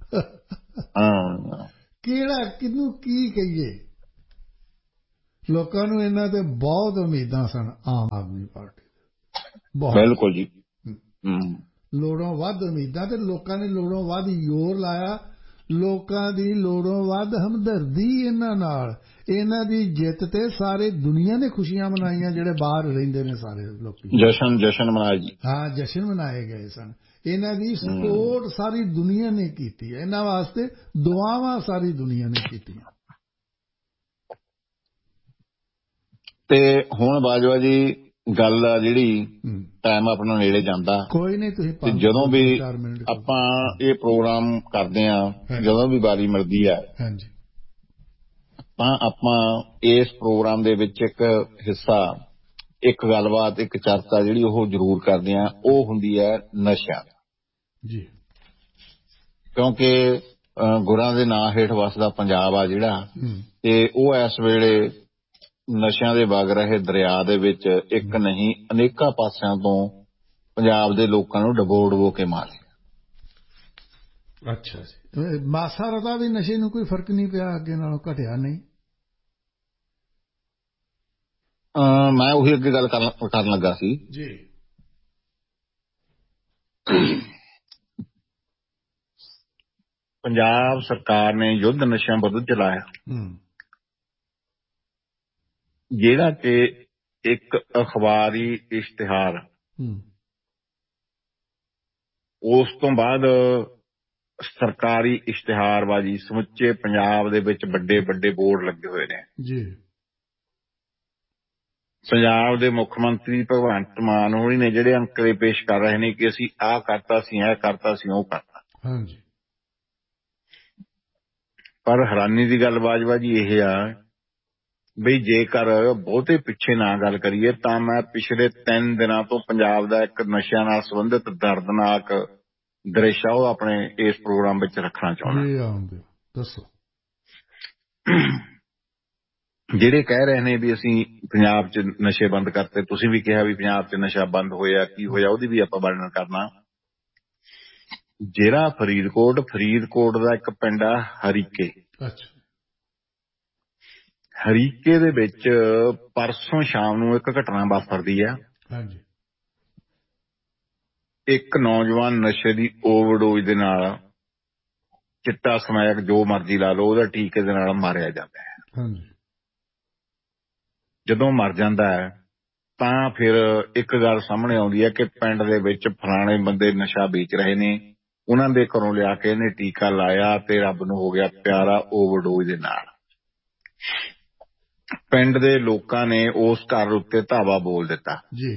ਕਿਹੜਾ ਕਿਹਨੂੰ ਕੀ ਕਹੀਏ। ਲੋਕਾਂ ਨੂੰ ਇਹਨਾਂ ਤੇ ਬਹੁਤ ਉਮੀਦਾਂ ਸਨ ਆਮ ਆਦਮੀ ਪਾਰਟੀ ਬਹੁਤ। ਬਿਲਕੁਲ ਜੀ। ਲੋੜੋਂ ਵੱਧ ਉਮੀਦਾਂ ਤੇ ਲੋਕਾਂ ਨੇ ਲੋੜੋਂ ਵੱਧ ਜ਼ੋਰ ਲਾਇਆ। ਲੋਕਾਂ ਦੀ ਲੋੜੋਂ ਵੱਧ ਹਮਦਰਦੀ ਇਹਨਾਂ ਨਾਲ। ਇਹਨਾਂ ਦੀ ਜਿੱਤ ਤੇ ਸਾਰੇ ਦੁਨੀਆ ਨੇ ਖੁਸ਼ੀਆਂ ਮਨਾਈਆਂ। ਜਿਹੜੇ ਬਾਹਰ ਰਹਿੰਦੇ ਨੇ ਸਾਰੇ ਲੋਕ ਜਸ਼ਨ ਜਸ਼ਨ ਮਨਾਏ ਜੀ। ਹਾਂ ਜਸ਼ਨ ਮਨਾਏ ਗਏ ਸਨ। ਇਹਨਾਂ ਦੀ ਸਪੋਰਟ ਸਾਰੀ ਦੁਨੀਆ ਨੇ ਕੀਤੀ ਹੈ। ਇਹਨਾਂ ਵਾਸਤੇ ਦੁਆਵਾਂ ਸਾਰੀ ਦੁਨੀਆ ਨੇ ਕੀਤੀਆਂ। ਤੇ ਹੁਣ ਬਾਜਵਾ ਜੀ ਗੱਲ ਆ ਜਿਹੜੀ ਟਾਈਮ ਆਪਣਾ ਨੇੜੇ ਜਾਂਦਾ ਕੋਈ ਨਹੀਂ ਤੁਸੀਂ ਜਦੋਂ ਵੀ ਆਪਾਂ ਇਹ ਪ੍ਰੋਗਰਾਮ ਕਰਦੇ ਹਾਂ ਜਦੋਂ ਵੀ ਵਾਰੀ ਮਿਲਦੀ ਹੈ ਤਾਂ ਆਪਾਂ ਇਸ ਪ੍ਰੋਗਰਾਮ ਦੇ ਵਿੱਚ ਇੱਕ ਹਿੱਸਾ ਇੱਕ ਗੱਲਬਾਤ ਇੱਕ ਚਰਚਾ ਜਿਹੜੀ ਉਹ ਜ਼ਰੂਰ ਕਰਦੇ ਹਾਂ। ਉਹ ਹੁੰਦੀ ਹੈ ਨਸ਼ਾ ਜੀ। ਕਿਉਂਕਿ ਗੁਰਾਂ ਦੇ ਨਾਂ ਹੇਠ ਵਸਦਾ ਪੰਜਾਬ ਆ ਜਿਹੜਾ ਤੇ ਉਹ ਇਸ ਵੇਲੇ ਨਸ਼ਿਆਂ ਦੇ ਵਗ ਰਹੇ ਦਰਿਆ ਦੇ ਵਿੱਚ ਇੱਕ ਨਹੀਂ ਅਨੇਕਾਂ ਪਾਸਿਆਂ ਤੋਂ ਪੰਜਾਬ ਦੇ ਲੋਕਾਂ ਨੂੰ ਡਬੋ ਡਬੋ ਕੇ ਮਾਰਿਆ। ਅੱਛਾ ਜੀ। ਮਾਸਾ ਰਦਾ ਵੀ ਨਸ਼ੇ ਨੂੰ ਕੋਈ ਫਰਕ ਨਹੀਂ ਪਿਆ ਅੱਗੇ ਨਾਲੋਂ ਘਟਿਆ ਨਹੀਂ। ਮੈਂ ਉਹੀ ਅੱਗੇ ਗੱਲ ਕਰਨ ਲੱਗਾ ਸੀ ਜੀ। ਪੰਜਾਬ ਸਰਕਾਰ ਨੇ ਯੁੱਧ ਨਸ਼ਿਆਂ ਵਿਰੁੱਧ ਚਲਾਇਆ ਜਿਹੜਾ ਕਿ ਇੱਕ ਅਖਬਾਰੀ ਇਸ਼ਤਿਹਾਰ ਉਸ ਤੋਂ ਬਾਅਦ ਸਰਕਾਰੀ ਇਸ਼ਤਿਹਾਰਬਾਜ਼ੀ ਸਮੁੱਚੇ ਪੰਜਾਬ ਦੇ ਵਿੱਚ ਵੱਡੇ ਵੱਡੇ ਬੋਰਡ ਲੱਗੇ ਹੋਏ ਨੇ ਜੀ। ਪੰਜਾਬ ਦੇ ਮੁੱਖ ਮੰਤਰੀ ਭਗਵੰਤ ਮਾਨ ਹੋਣੀ ਨੇ ਜਿਹੜੇ ਅੰਕੜੇ ਪੇਸ਼ ਕਰ ਰਹੇ ਨੇ ਕਿ ਅਸੀਂ ਆਹ ਕਰਤਾ ਸੀ ਇਹ ਕਰਤਾ ਸੀ ਉਹ ਕਰਤਾ। ਹਾਂਜੀ। ਪਰ ਹੈਰਾਨੀ ਦੀ ਗੱਲ ਬਾਜਵਾ ਜੀ ਇਹ ਆ ਬਈ ਜੇਕਰ ਬਹੁਤੇ ਪਿੱਛੇ ਨਾ ਗੱਲ ਕਰੀਏ ਤਾਂ ਮੈਂ ਪਿਛਲੇ ਤਿੰਨ ਦਿਨਾਂ ਤੋਂ ਪੰਜਾਬ ਦਾ ਇੱਕ ਨਸ਼ਿਆਂ ਨਾਲ ਸੰਬੰਧਿਤ ਦਰਦਨਾਕ ਦ੍ਰਿਸ਼ ਆ ਉਹ ਆਪਣੇ ਇਸ ਪ੍ਰੋਗਰਾਮ ਵਿੱਚ ਰੱਖਣਾ ਚਾਹੁੰਦਾ। ਦੱਸੋ। ਜਿਹੜੇ ਕਹਿ ਰਹੇ ਨੇ ਵੀ ਅਸੀਂ ਪੰਜਾਬ 'ਚ ਨਸ਼ੇ ਬੰਦ ਕਰਤੇ ਤੁਸੀਂ ਵੀ ਕਿਹਾ ਵੀ ਪੰਜਾਬ 'ਚ ਨਸ਼ਾ ਬੰਦ ਹੋਇਆ ਕੀ ਹੋਇਆ ਉਹਦੀ ਵੀ ਆਪਾਂ ਵਰਣਨ ਕਰਨਾ। ਜਿਹੜਾ ਫਰੀਦਕੋਟ ਫਰੀਦਕੋਟ ਦਾ ਇੱਕ ਪਿੰਡ ਆ ਹਰੀਕੇ। ਹਰੀਕੇ ਦੇ ਵਿੱਚ ਪਰਸੋਂ ਸ਼ਾਮ ਨੂੰ ਇੱਕ ਘਟਨਾ ਵਾਪਰਦੀ ਆ। ਇੱਕ ਨੌਜਵਾਨ ਨਸ਼ੇ ਦੀ ਓਵਰਡੋਜ਼ ਦੇ ਨਾਲ ਚਿੱਟਾ ਸਮੈਕ ਜੋ ਮਰਜ਼ੀ ਲਾ ਲਓ ਉਹਦਾ ਟੀਕੇ ਦੇ ਨਾਲ ਮਾਰਿਆ ਜਾਂਦਾ ਹੈ। ਜਦੋਂ ਮਰ ਜਾਂਦਾ ਹੈ ਤਾਂ ਫਿਰ ਇੱਕ ਗੱਲ ਸਾਹਮਣੇ ਆਉਂਦੀ ਹੈ ਕਿ ਪਿੰਡ ਦੇ ਵਿੱਚ ਫਲਾਣੇ ਬੰਦੇ ਨਸ਼ਾ ਵੇਚ ਰਹੇ ਨੇ ਉਹਨਾਂ ਦੇ ਘਰੋਂ ਲਿਆ ਕੇ ਇਹਨੇ ਟੀਕਾ ਲਾਇਆ ਤੇ ਰੱਬ ਨੂੰ ਹੋ ਗਿਆ ਪਿਆਰਾ ਓਵਰਡੋਜ਼ ਦੇ ਨਾਲ। ਪਿੰਡ ਦੇ ਲੋਕਾਂ ਨੇ ਉਸ ਘਰ ਉੱਤੇ ਧਾਵਾ ਬੋਲ ਦਿੱਤਾ ਜੀ।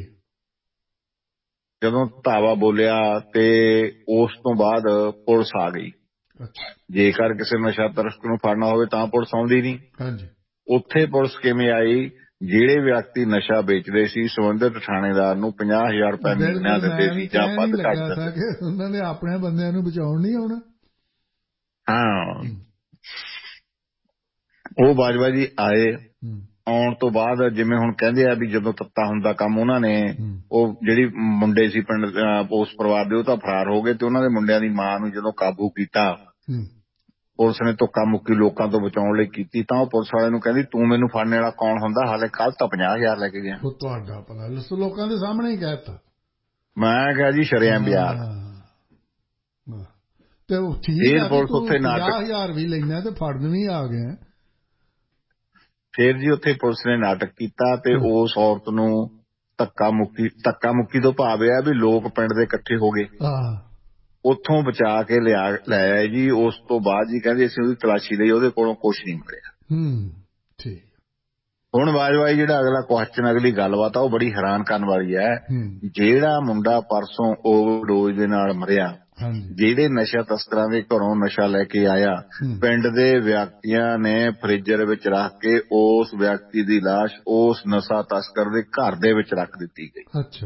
ਜਦੋਂ ਧਾਵਾ ਬੋਲਿਆ ਤੇ ਉਸ ਤੋਂ ਬਾਅਦ ਪੁਲਿਸ ਆ ਗਈ। ਜੇਕਰ ਕਿਸੇ ਨਸ਼ਾ ਤਸਕਰ ਨੂੰ ਫੜਨਾ ਹੋਵੇ ਤਾਂ ਪੁਲਿਸ ਆਉਂਦੀ ਨਹੀਂ। ਉੱਥੇ ਪੁਲਿਸ ਕਿਵੇਂ ਆਈ ਜਿਹੜੇ ਵਿਅਕਤੀ ਨਸ਼ਾ ਵੇਚਦੇ ਸੀ ਸੰਬੰਧਿਤ ਥਾਣੇਦਾਰ ਨੂੰ ਪੰਜਾਹ ਹਜ਼ਾਰ ਰੁਪਏ ਮਹੀਨਾ ਦਿੰਦੇ ਸੀ ਜਾਂ ਵੱਧ ਘੱਟ ਦਿੰਦੇ। ਉਹਨਾਂ ਨੇ ਆਪਣੇ ਬੰਦਿਆਂ ਨੂੰ ਬਚਾਉਣ ਨਹੀਂ ਆਉਣਾ। ਹਾਂ ਉਹ ਬਾਜਵਾ ਜੀ ਆਏ। ਆਉਣ ਤੋਂ ਬਾਅਦ ਜਿਵੇਂ ਹੁਣ ਕਹਿੰਦੇ ਆ ਵੀ ਜਦੋਂ ਤੱਤਾ ਹੁੰਦਾ ਕੰਮ ਉਹਨਾਂ ਨੇ ਉਹ ਜਿਹੜੀ ਮੁੰਡੇ ਸੀ ਪਿੰਡ ਉਸ ਪਰਿਵਾਰ ਦੇ ਉਹ ਤਾਂ ਫਰਾਰ ਹੋ ਗਏ ਤੇ ਉਹਨਾਂ ਦੇ ਮੁੰਡਿਆਂ ਦੀ ਮਾਂ ਨੂੰ ਜਦੋਂ ਕਾਬੂ ਕੀਤਾ ਪੁਲਿਸ ਨੇ ਧੱਕਾ ਮੁੱਕੀ ਲੋਕਾਂ ਤੋਂ ਬਚਾਉਣ ਲਈ ਕੀਤੀ ਤਾਂ ਉਹ ਪੁਲਿਸ ਵਾਲੇ ਨੂੰ ਕਹਿੰਦੀ ਤੂੰ ਮੈਨੂੰ ਫੜਨੇ ਵਾਲਾ ਕੌਣ ਹੁੰਦਾ ਹਾਲੇ ਕੱਲ ਤਾਂ ਪੰਜਾਹ ਹਜ਼ਾਰ ਲੈ ਕੇ ਗਿਆ। ਤੁਹਾਡਾ ਪਤਾ ਲੋਕਾਂ ਦੇ ਸਾਹਮਣੇ ਹੀ ਕਹਿ ਦਿੱਤਾ। ਮੈਂ ਕਿਹਾ ਜੀ ਸ਼ਰੇਆਮ ਬਿਆਰ ਤੇ ਠੀਕ ਪੁਲਿਸ ਉੱਥੇ ਪੰਜਾਹ ਹਜ਼ਾਰ ਵੀ ਲੈਣਾ ਤੇ ਫੜਨ ਵੀ ਆ ਗਏ। ਫੇਰ ਜੀ ਉੱਥੇ ਪੁਲਿਸ ਨੇ ਨਾਟਕ ਕੀਤਾ ਤੇ ਉਸ ਔਰਤ ਨੂੰ ਧੱਕਾ ਮੁੱਕੀ ਧੱਕਾ ਮੁੱਕੀ ਤੋਂ ਭਾਵ ਇਹ ਵੀ ਲੋਕ ਪਿੰਡ ਦੇ ਇਕੱਠੇ ਹੋ ਗਏ ਉੱਥੋਂ ਬਚਾ ਕੇ ਲਿਆ ਲੈ ਆਏ ਜੀ। ਉਸ ਤੋਂ ਬਾਅਦ ਜੀ ਕਹਿੰਦੇ ਅਸੀਂ ਉਹਦੀ ਤਲਾਸ਼ੀ ਲਈ ਉਹਦੇ ਕੋਲੋਂ ਕੁਛ ਨਹੀਂ ਮਿਲਿਆ। ਹੁਣ ਬਾਜਵਾਈ ਜਿਹੜਾ ਅਗਲਾ ਕੁਐਸਚਨ ਅਗਲੀ ਗੱਲਬਾਤ ਆ ਉਹ ਬੜੀ ਹੈਰਾਨ ਕਰਨ ਵਾਲੀ ਹੈ। ਜਿਹੜਾ ਮੁੰਡਾ ਪਰਸੋਂ ਓਵਰਡੋਜ਼ ਦੇ ਨਾਲ ਮਰਿਆ ਜਿਹੜੇ ਨਸ਼ਾ ਤਸਕਰਾਂ ਦੇ ਘਰੋਂ ਨਸ਼ਾ ਲੈ ਕੇ ਆਇਆ ਪਿੰਡ ਦੇ ਵਿਅਕਤੀਆਂ ਨੇ ਫ੍ਰੀਜ਼ਰ ਵਿੱਚ ਰੱਖ ਕੇ ਉਸ ਵਿਅਕਤੀ ਦੀ ਲਾਸ਼ ਉਸ ਨਸ਼ਾ ਤਸਕਰ ਦੇ ਘਰ ਦੇ ਵਿੱਚ ਰੱਖ ਦਿੱਤੀ ਗਈ। ਅੱਛਾ।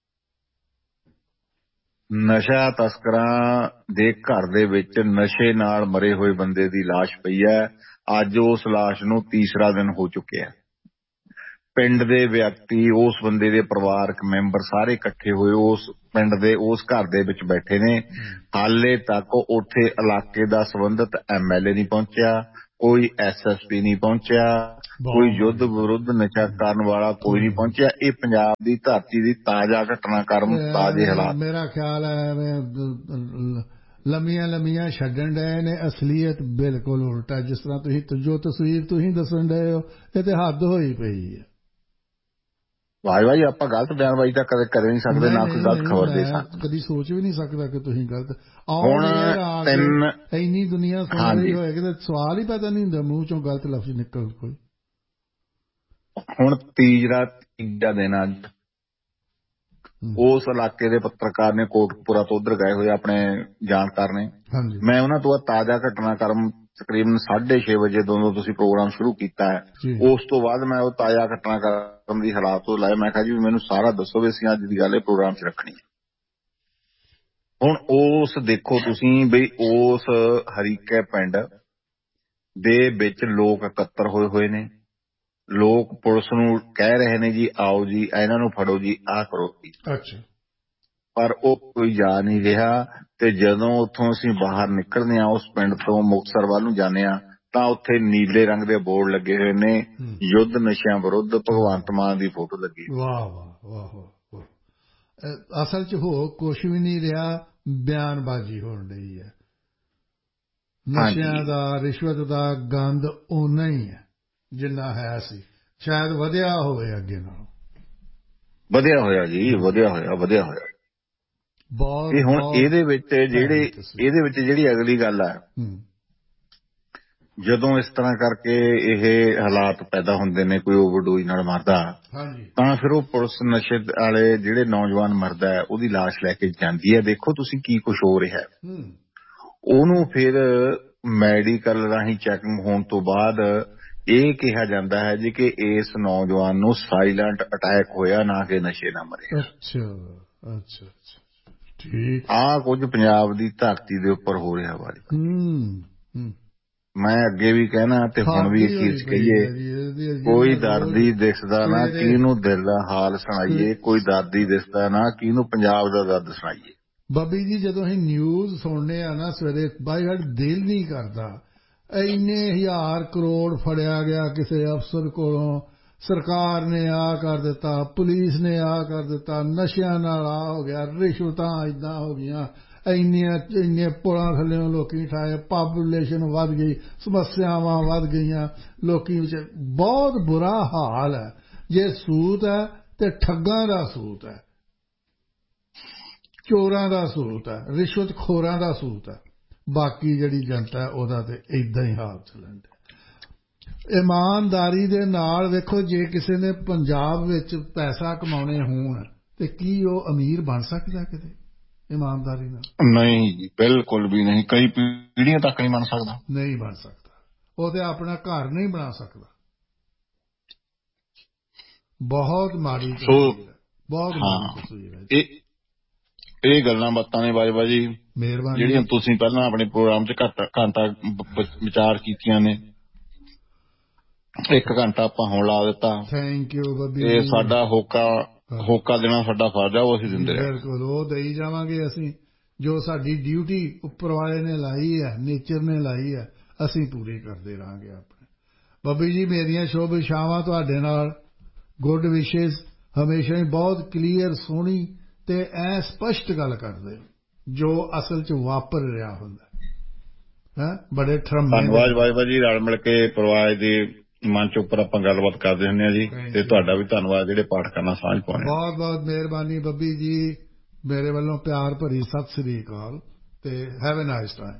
ਨਸ਼ਾ ਤਸਕਰਾਂ ਦੇ ਘਰ ਦੇ ਵਿੱਚ ਨਸ਼ੇ ਨਾਲ ਮਰੇ ਹੋਏ ਬੰਦੇ ਦੀ ਲਾਸ਼ ਪਈ ਹੈ। ਅੱਜ ਉਸ ਲਾਸ਼ ਨੂੰ ਤੀਸਰਾ ਦਿਨ ਹੋ ਚੁੱਕਿਆ। ਪਿੰਡ ਦੇ ਵਿਅਕਤੀ, ਉਸ ਬੰਦੇ ਦੇ ਪਰਿਵਾਰਕ ਮੈਂਬਰ ਸਾਰੇ ਇਕੱਠੇ ਹੋਏ ਉਸ ਪਿੰਡ ਦੇ ਉਸ ਘਰ ਦੇ ਵਿੱਚ ਬੈਠੇ ਨੇ। ਹਾਲੇ ਤੱਕ ਉੱਥੇ ਇਲਾਕੇ ਦਾ ਸੰਬੰਧਿਤ ਐਮ ਐਲ ਏ ਨਹੀਂ ਪਹੁੰਚਿਆ, ਕੋਈ ਐਸ ਐਸ ਪੀ ਨਹੀਂ ਪਹੁੰਚਿਆ, ਕੋਈ ਯੁੱਧ ਵਿਰੁੱਧ ਨਸ਼ਾ ਕਰਨ ਵਾਲਾ ਕੋਈ ਨਹੀਂ ਪਹੁੰਚਿਆ। ਇਹ ਪੰਜਾਬ ਦੀ ਧਰਤੀ ਦੀ ਤਾਜ਼ਾ ਘਟਨਾਕ੍ਰਮ, ਤਾਜ਼ੇ ਹਾਲਾਤ। ਮੇਰਾ ਖਿਆਲ ਹੈ ਲੰਮੀਆਂ ਲੰਮੀਆਂ ਛੱਡਣ ਡਏ ਨੇ, ਅਸਲੀਅਤ ਬਿਲਕੁਲ ਉਲਟਾ। ਜਿਸ ਤਰ੍ਹਾਂ ਤੁਸੀਂ ਜੋ ਤਸਵੀਰ ਤੁਸੀਂ ਦੱਸਣ ਡਏ ਹੋ, ਇਹ ਤੇ ਹੱਦ ਹੋਈ ਪਈ ਹੈ। ਭਾਈ ਭਾਈ ਆਪਾਂ ਗਲਤ ਬਿਆਨਬਾਜ਼ੀ ਤਾਂ ਕਦੇ ਕਰ ਨਹੀਂ ਸਕਦੇ, ਨਾ ਕੋਈ ਗਲਤ ਖਬਰ ਦੇ ਸਕਦੇ। ਕਦੀ ਸੋਚ ਵੀ ਨਹੀਂ ਸਕਦਾ ਕਿ ਤੁਸੀਂ ਗਲਤ। ਹੁਣ ਤਿੰਨ ਇੰਨੀ ਦੁਨੀਆ ਸੁਣ ਰਹੀ ਹੋਏਗੀ ਤਾਂ ਸਵਾਲ ਹੀ ਪੈਦਾ ਨਹੀਂ ਹੁੰਦਾ ਮੂੰਹ ਚੋਂ ਗਲਤ ਲਫ਼ਜ਼ ਨਿਕਲ ਕੋਈ। ਹੁਣ ਤੀਜਰਾ ਤੀਜਾ ਦਿਨ ਅੱਜ ਉਸ ਇਲਾਕੇ ਦੇ ਪੱਤਰਕਾਰ ਨੇ ਕੋਟਕਪੂਰਾ ਤੋਂ ਉੱਧਰ ਗਏ ਹੋਏ ਆਪਣੇ ਜਾਣਕਾਰ ਨੇ। ਮੈਂ ਉਹਨਾਂ ਤੋਂ ਤਾਜ਼ਾ ਘਟਨਾਕ੍ਰਮ ਤਕਰੀਬਨ ਸਾਢੇ ਛੇ ਵਜੇ ਜਦੋਂ ਤੁਸੀਂ ਪ੍ਰੋਗਰਾਮ ਸ਼ੁਰੂ ਕੀਤਾ ਹੈ, ਉਸ ਤੋਂ ਬਾਅਦ ਮੈਂ ਉਹ ਤਾਜ਼ਾ ਘਟਨਾਕ੍ਰਮ ਦੀ ਹਾਲਾਤ ਤੋਂ ਲਾਇਆ। ਮੈਂ ਕਿਹਾ ਜੀ ਮੈਨੂੰ ਸਾਰਾ ਦੱਸੋ ਵੀ ਅਸੀਂ ਅੱਜ ਦੀ ਗੱਲ ਇਹ ਪ੍ਰੋਗਰਾਮ 'ਚ ਰੱਖਣੀ ਹੈ। ਹੁਣ ਉਸ ਦੇਖੋ ਤੁਸੀਂ ਬਈ ਉਸ ਹਰੀਕੇ ਪਿੰਡ ਦੇ ਵਿੱਚ ਲੋਕ ਇਕੱਤਰ ਹੋਏ ਹੋਏ ਨੇ। ਲੋਕ ਪੁਲਿਸ ਨੂੰ ਕਹਿ ਰਹੇ ਨੇ ਜੀ ਆਓ ਜੀ ਇਹਨਾਂ ਨੂੰ ਫੜੋ ਜੀ, ਆਹ ਕਰੋ ਜੀ। ਅੱਛਾ। ਪਰ ਉਹ ਕੋਈ ਜਾ ਨਹੀਂ ਰਿਹਾ। ਤੇ ਜਦੋਂ ਉੱਥੋਂ ਅਸੀਂ ਬਾਹਰ ਨਿਕਲਦੇ ਹਾਂ ਉਸ ਪਿੰਡ ਤੋਂ ਮੁਕਤਸਰ ਵੱਲ ਨੂੰ ਜਾਂਦੇ ਹਾਂ ਤਾਂ ਉੱਥੇ ਨੀਲੇ ਰੰਗ ਦੇ ਬੋਰਡ ਲੱਗੇ ਹੋਏ ਨੇ, ਯੁੱਧ ਨਸ਼ਿਆਂ ਵਿਰੁੱਧ, ਭਗਵੰਤ ਮਾਨ ਦੀ ਫੋਟੋ ਲੱਗੀ। ਵਾਹ ਵਾਹ ਵਾਹ ਵਾਹ। ਅਸਲ 'ਚ ਹੋ ਕੁਛ ਵੀ ਨਹੀਂ ਰਿਹਾ, ਬਿਆਨਬਾਜ਼ੀ ਹੋਣ ਰਹੀ ਹੈ। ਨਸ਼ਿਆਂ ਦਾ, ਰਿਸ਼ਵਤ ਦਾ ਗੰਦ ਓਨਾ ਹੀ ਹੈ ਜਿੰਨਾ ਹੈ ਸੀ, ਸ਼ਾਇਦ ਵਧਿਆ ਹੋਵੇ ਅੱਗੇ ਨਾਲੋਂ। ਵਧਿਆ ਹੋਇਆ ਜੀ, ਵਧਿਆ ਹੋਇਆ ਵਧਿਆ ਹੋਇਆ ਬਹੁਤ। ਇਹ ਹੁਣ ਇਹਦੇ ਵਿੱਚ ਜਿਹੜੇ ਇਹਦੇ ਵਿੱਚ ਜਿਹੜੀ ਅਗਲੀ ਗੱਲ ਹੈ, ਜਦੋਂ ਇਸ ਤਰ੍ਹਾਂ ਕਰਕੇ ਇਹ ਹਾਲਾਤ ਪੈਦਾ ਹੁੰਦੇ ਨੇ, ਕੋਈ ਓਵਰਡੋਜ਼ ਨਾਲ ਮਰਦਾ ਤਾਂ ਫਿਰ ਉਹ ਪੁਲਿਸ ਨਸ਼ੇ ਵਾਲੇ ਜਿਹੜੇ ਨੌਜਵਾਨ ਮਰਦਾ ਹੈ ਉਹਦੀ ਲਾਸ਼ ਲੈ ਕੇ ਜਾਂਦੀ ਹੈ। ਦੇਖੋ ਤੁਸੀਂ ਕੀ ਕੁਛ ਹੋ ਰਿਹਾ। ਉਹਨੂੰ ਫਿਰ ਮੈਡੀਕਲ ਰਾਹੀਂ ਚੈਕਿੰਗ ਹੋਣ ਤੋਂ ਬਾਅਦ ਇਹ ਕਿਹਾ ਜਾਂਦਾ ਹੈ ਜੀ ਕਿ ਇਸ ਨੌਜਵਾਨ ਨੂੰ ਸਾਇਲੈਂਟ ਅਟੈਕ ਹੋਇਆ, ਨਾ ਕਿ ਨਸ਼ੇ ਨਾਲ ਮਰਿਆ। ਅੱਛਾ ਅੱਛਾ ਠੀਕ। ਆਹ ਕੁਝ ਪੰਜਾਬ ਦੀ ਧਰਤੀ ਦੇ ਉੱਪਰ ਹੋ ਰਿਹਾ ਵਾ। ਮੈਂ ਅੱਗੇ ਵੀ ਕਹਿਣਾ ਤੇ ਹੁਣ ਵੀ ਅਖੀਰ 'ਚ ਕਹੀਏ, ਕੋਈ ਦਰਦੀ ਦਿਸਦਾ ਨਾ ਕਿਹਨੂੰ ਦਿਲ ਦਾ ਹਾਲ ਸੁਣਾਈਏ, ਕੋਈ ਦਰਦੀ ਦਿਸਦਾ ਨਾ ਕਿਹਨੂੰ ਪੰਜਾਬ ਦਾ ਦਰਦ ਸੁਣਾਈਏ। ਬਾਬੀ ਜੀ ਜਦੋਂ ਅਸੀਂ ਨਿਊਜ਼ ਸੁਣਨੇ ਆ ਨਾ ਸਵੇਰੇ, ਬਾਈ ਗਾਡ ਦਿਲ ਨਹੀਂ ਕਰਦਾ। ਇੰਨੇ ਹਜ਼ਾਰ ਕਰੋੜ ਫੜਿਆ ਗਿਆ ਕਿਸੇ ਅਫਸਰ ਕੋਲੋਂ, ਸਰਕਾਰ ਨੇ ਆ ਕਰ ਦਿੱਤਾ, ਪੁਲਿਸ ਨੇ ਆ ਕਰ ਦਿੱਤਾ, ਨਸ਼ਿਆਂ ਨਾਲ ਆ ਹੋ ਗਿਆ, ਰਿਸ਼ਵਤਾਂ ਏਦਾਂ ਹੋ ਗਈਆਂ, ਇੰਨੀਆਂ ਇੰਨੇ ਪੁਲਾਂ ਥੱਲਿਓਂ ਲੋਕੀ ਠਾਏ, ਪਾਪੂਲੇਸ਼ਨ ਵੱਧ ਗਈ, ਸਮੱਸਿਆਵਾਂ ਵੱਧ ਗਈਆਂ ਲੋਕੀ ਵਿੱਚ। ਬਹੁਤ ਬੁਰਾ ਹਾਲ ਹੈ। ਜੇ ਸੂਤ ਹੈ ਤੇ ਠੱਗਾਂ ਦਾ ਸੂਤ ਹੈ, ਚੋਰਾਂ ਦਾ ਸੂਤ ਹੈ, ਰਿਸ਼ਵਤਖੋਰਾਂ ਦਾ ਸੂਤ ਹੈ। ਬਾਕੀ ਜਿਹੜੀ ਜਨਤਾ ਉਹਦਾ ਤੇ ਏਦਾਂ ਹੀ ਹਾਲ ਚੱਲਣ ਡਿਆ। ਇਮਾਨਦਾਰੀ ਦੇ ਨਾਲ ਵੇਖੋ, ਜੇ ਕਿਸੇ ਨੇ ਪੰਜਾਬ ਵਿੱਚ ਪੈਸਾ ਕਮਾਉਣੇ ਹੋਣ ਤੇ ਕੀ ਉਹ ਅਮੀਰ ਬਣ ਸਕਦਾ ਕਿਤੇ ਇਮਾਨਦਾਰੀ ਨਾਲ? ਨਹੀਂ ਜੀ, ਬਿਲਕੁਲ ਵੀ ਨਹੀਂ। ਕਈ ਪੀੜ੍ਹੀਆਂ ਤੱਕ ਨਹੀਂ ਬਣ ਸਕਦਾ। ਨਹੀਂ ਬਣ ਸਕਦਾ। ਉਹ ਤੇ ਆਪਣਾ ਘਰ ਨਹੀਂ ਬਣਾ ਸਕਦਾ। ਬਹੁਤ ਮਾੜੀ ਤਸਵੀਰ ਹੈ, ਬਹੁਤ ਮਾੜੀ ਤਸਵੀਰ ਹੈ। ਇਹ ਇਹ ਗੱਲਾਂ ਬਾਤਾਂ ਨੇ ਬਾਜਵਾ ਜੀ, ਜਿਹੜੀਆਂ ਤੁਸੀਂ ਪਹਿਲਾਂ ਆਪਣੇ ਪ੍ਰੋਗਰਾਮ 'ਚ ਘੱਟ ਘੰਟਾ ਵਿਚਾਰ ਕੀਤੀਆਂ ਨੇ, ਇੱਕ ਘੰਟਾ ਆਪਾਂ ਹੁਣ ਲਾ ਦਿੱਤਾ। ਥੈਂਕ ਯੂ ਬੱਬੀ। ਇਹ ਸਾਡਾ ਹੋਕਾ ਹੋਕਾ ਦੇਣਾ ਸਾਡਾ ਫਰਜ਼ ਆ, ਉਹ ਅਸੀਂ ਦਿੰਦੇ ਰਹੇ। ਬਿਲਕੁਲ, ਉਹ ਦੇਈ ਜਾਵਾਂਗੇ ਅਸੀਂ। ਜੋ ਸਾਡੀ ਡਿਊਟੀ ਉੱਪਰ ਵਾਲੇ ਨੇ ਲਾਈ ਹੈ, ਨੇਚਰ ਨੇ ਲਾਈ ਹੈ, ਅਸੀਂ ਪੂਰੀ ਕਰਦੇ ਰਹਾਂਗੇ ਆਪਣੇ। ਬੱਬੀ ਜੀ ਮੇਰੀਆਂ ਸ਼ੁਭ ਇਛਾਵਾਂ ਤੁਹਾਡੇ ਨਾਲ, ਗੁੱਡ ਵਿਸ਼ੇਸ। ਹਮੇਸ਼ਾ ਹੀ ਬਹੁਤ ਕਲੀਅਰ, ਸੋਹਣੀ ਤੇ ਐ ਸਪਸ਼ਟ ਗੱਲ ਕਰਦੇ ਜੋ ਅਸਲ 'ਚ ਵਾਪਰ ਰਿਹਾ ਹੁੰਦਾ ਹੈ। ਬੜੇ ਧੰਨਵਾਦ ਬਾਜਵਾ ਜੀ। ਰਲ ਮਿਲ ਕੇ ਪਰਿਵਾਰ ਦੇ ਮੰਚ ਉੱਪਰ ਆਪਾਂ ਗੱਲਬਾਤ ਕਰਦੇ ਹੁੰਦੇ ਹਾਂ ਜੀ। ਤੇ ਤੁਹਾਡਾ ਵੀ ਧੰਨਵਾਦ ਜਿਹੜੇ ਪਾਠਕਾਂ ਨਾਲ ਸਾਂਝ ਪਾਉਣੇ। ਬਹੁਤ ਬਹੁਤ ਮਿਹਰਬਾਨੀ ਬੱਬੀ ਜੀ, ਮੇਰੇ ਵੱਲੋਂ ਪਿਆਰ ਭਰੀ ਸਤਿ ਸ੍ਰੀ ਅਕਾਲ ਤੇ ਹੈਵ ਅ ਨਾਈਸ ਟਾਈਮ।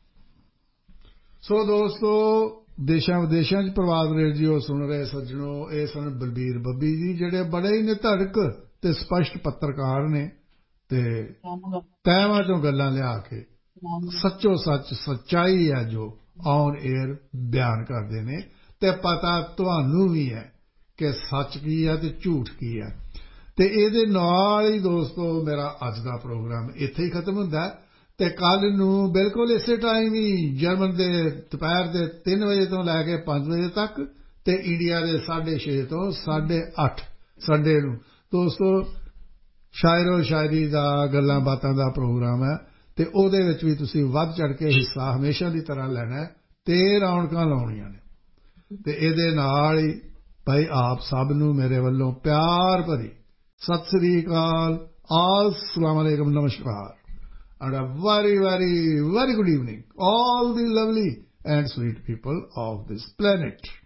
ਸੋ ਦੋਸਤੋ, ਦੇਸ਼ਾਂ ਵਿਦੇਸ਼ਾਂ 'ਚ ਪ੍ਰਵਾਦ ਰੇਡੀਓ ਸੁਣ ਰਹੇ ਸੱਜਣੋ, ਇਹ ਸਨ ਬਲਬੀਰ ਬੱਬੀ ਜੀ, ਜਿਹੜੇ ਬੜੇ ਹੀ ਨਿਧੜਕ ਤੇ ਸਪਸ਼ਟ ਪੱਤਰਕਾਰ ਨੇ ਤੇ ਤਹਿਵਾਂ 'ਚੋਂ ਗੱਲਾਂ ਲਿਆ ਕੇ ਸੱਚੋ ਸੱਚ ਸੱਚਾਈ ਹੈ ਜੋ ਔਨ ਏਅਰ ਬਿਆਨ ਕਰਦੇ ਨੇ। ਤੇ ਪਤਾ ਤੁਹਾਨੂੰ ਵੀ ਹੈ ਕਿ ਸੱਚ ਕੀ ਹੈ ਤੇ ਝੂਠ ਕੀ ਹੈ। ਤੇ ਇਹਦੇ ਨਾਲ ਹੀ ਦੋਸਤੋ ਮੇਰਾ ਅੱਜ ਦਾ ਪ੍ਰੋਗਰਾਮ ਇੱਥੇ ਹੀ ਖਤਮ ਹੁੰਦਾ ਤੇ ਕੱਲ੍ਹ ਨੂੰ ਬਿਲਕੁਲ ਇਸੇ ਟਾਈਮ ਹੀ ਜਰਮਨ ਦੇ ਦੁਪਹਿਰ ਦੇ ਤਿੰਨ ਵਜੇ ਤੋਂ ਲੈ ਕੇ ਪੰਜ ਵਜੇ ਤੱਕ ਤੇ ਇੰਡੀਆ ਦੇ ਸਾਢੇ ਛੇ ਤੋਂ ਸਾਢੇ ਅੱਠ ਸੰਡੇ ਨੂੰ। ਦੋਸਤੋ ਸ਼ਾਇਰੋ ਸ਼ਾਇਰੀ ਦਾ ਗੱਲਾਂ ਬਾਤਾਂ ਦਾ ਪ੍ਰੋਗਰਾਮ ਹੈ ਤੇ ਉਹਦੇ ਵਿੱਚ ਵੀ ਤੁਸੀਂ ਵੱਧ ਚੜ੍ਹ ਕੇ ਹਿੱਸਾ ਹਮੇਸ਼ਾ ਦੀ ਤਰ੍ਹਾਂ ਲੈਣਾ ਤੇ ਰੌਣਕਾਂ ਲਾਉਣੀਆਂ ਨੇ। ਤੇ ਇਹਦੇ ਨਾਲ ਹੀ ਭਾਈ ਆਪ ਸਭ ਨੂੰ ਮੇਰੇ ਵੱਲੋਂ ਪਿਆਰ ਭਰੀ ਸਤਿ ਸ੍ਰੀ ਅਕਾਲ, अस्सलाम वालेकुम, नमस्कार, and a very very very good evening all the lovely and sweet people of this planet.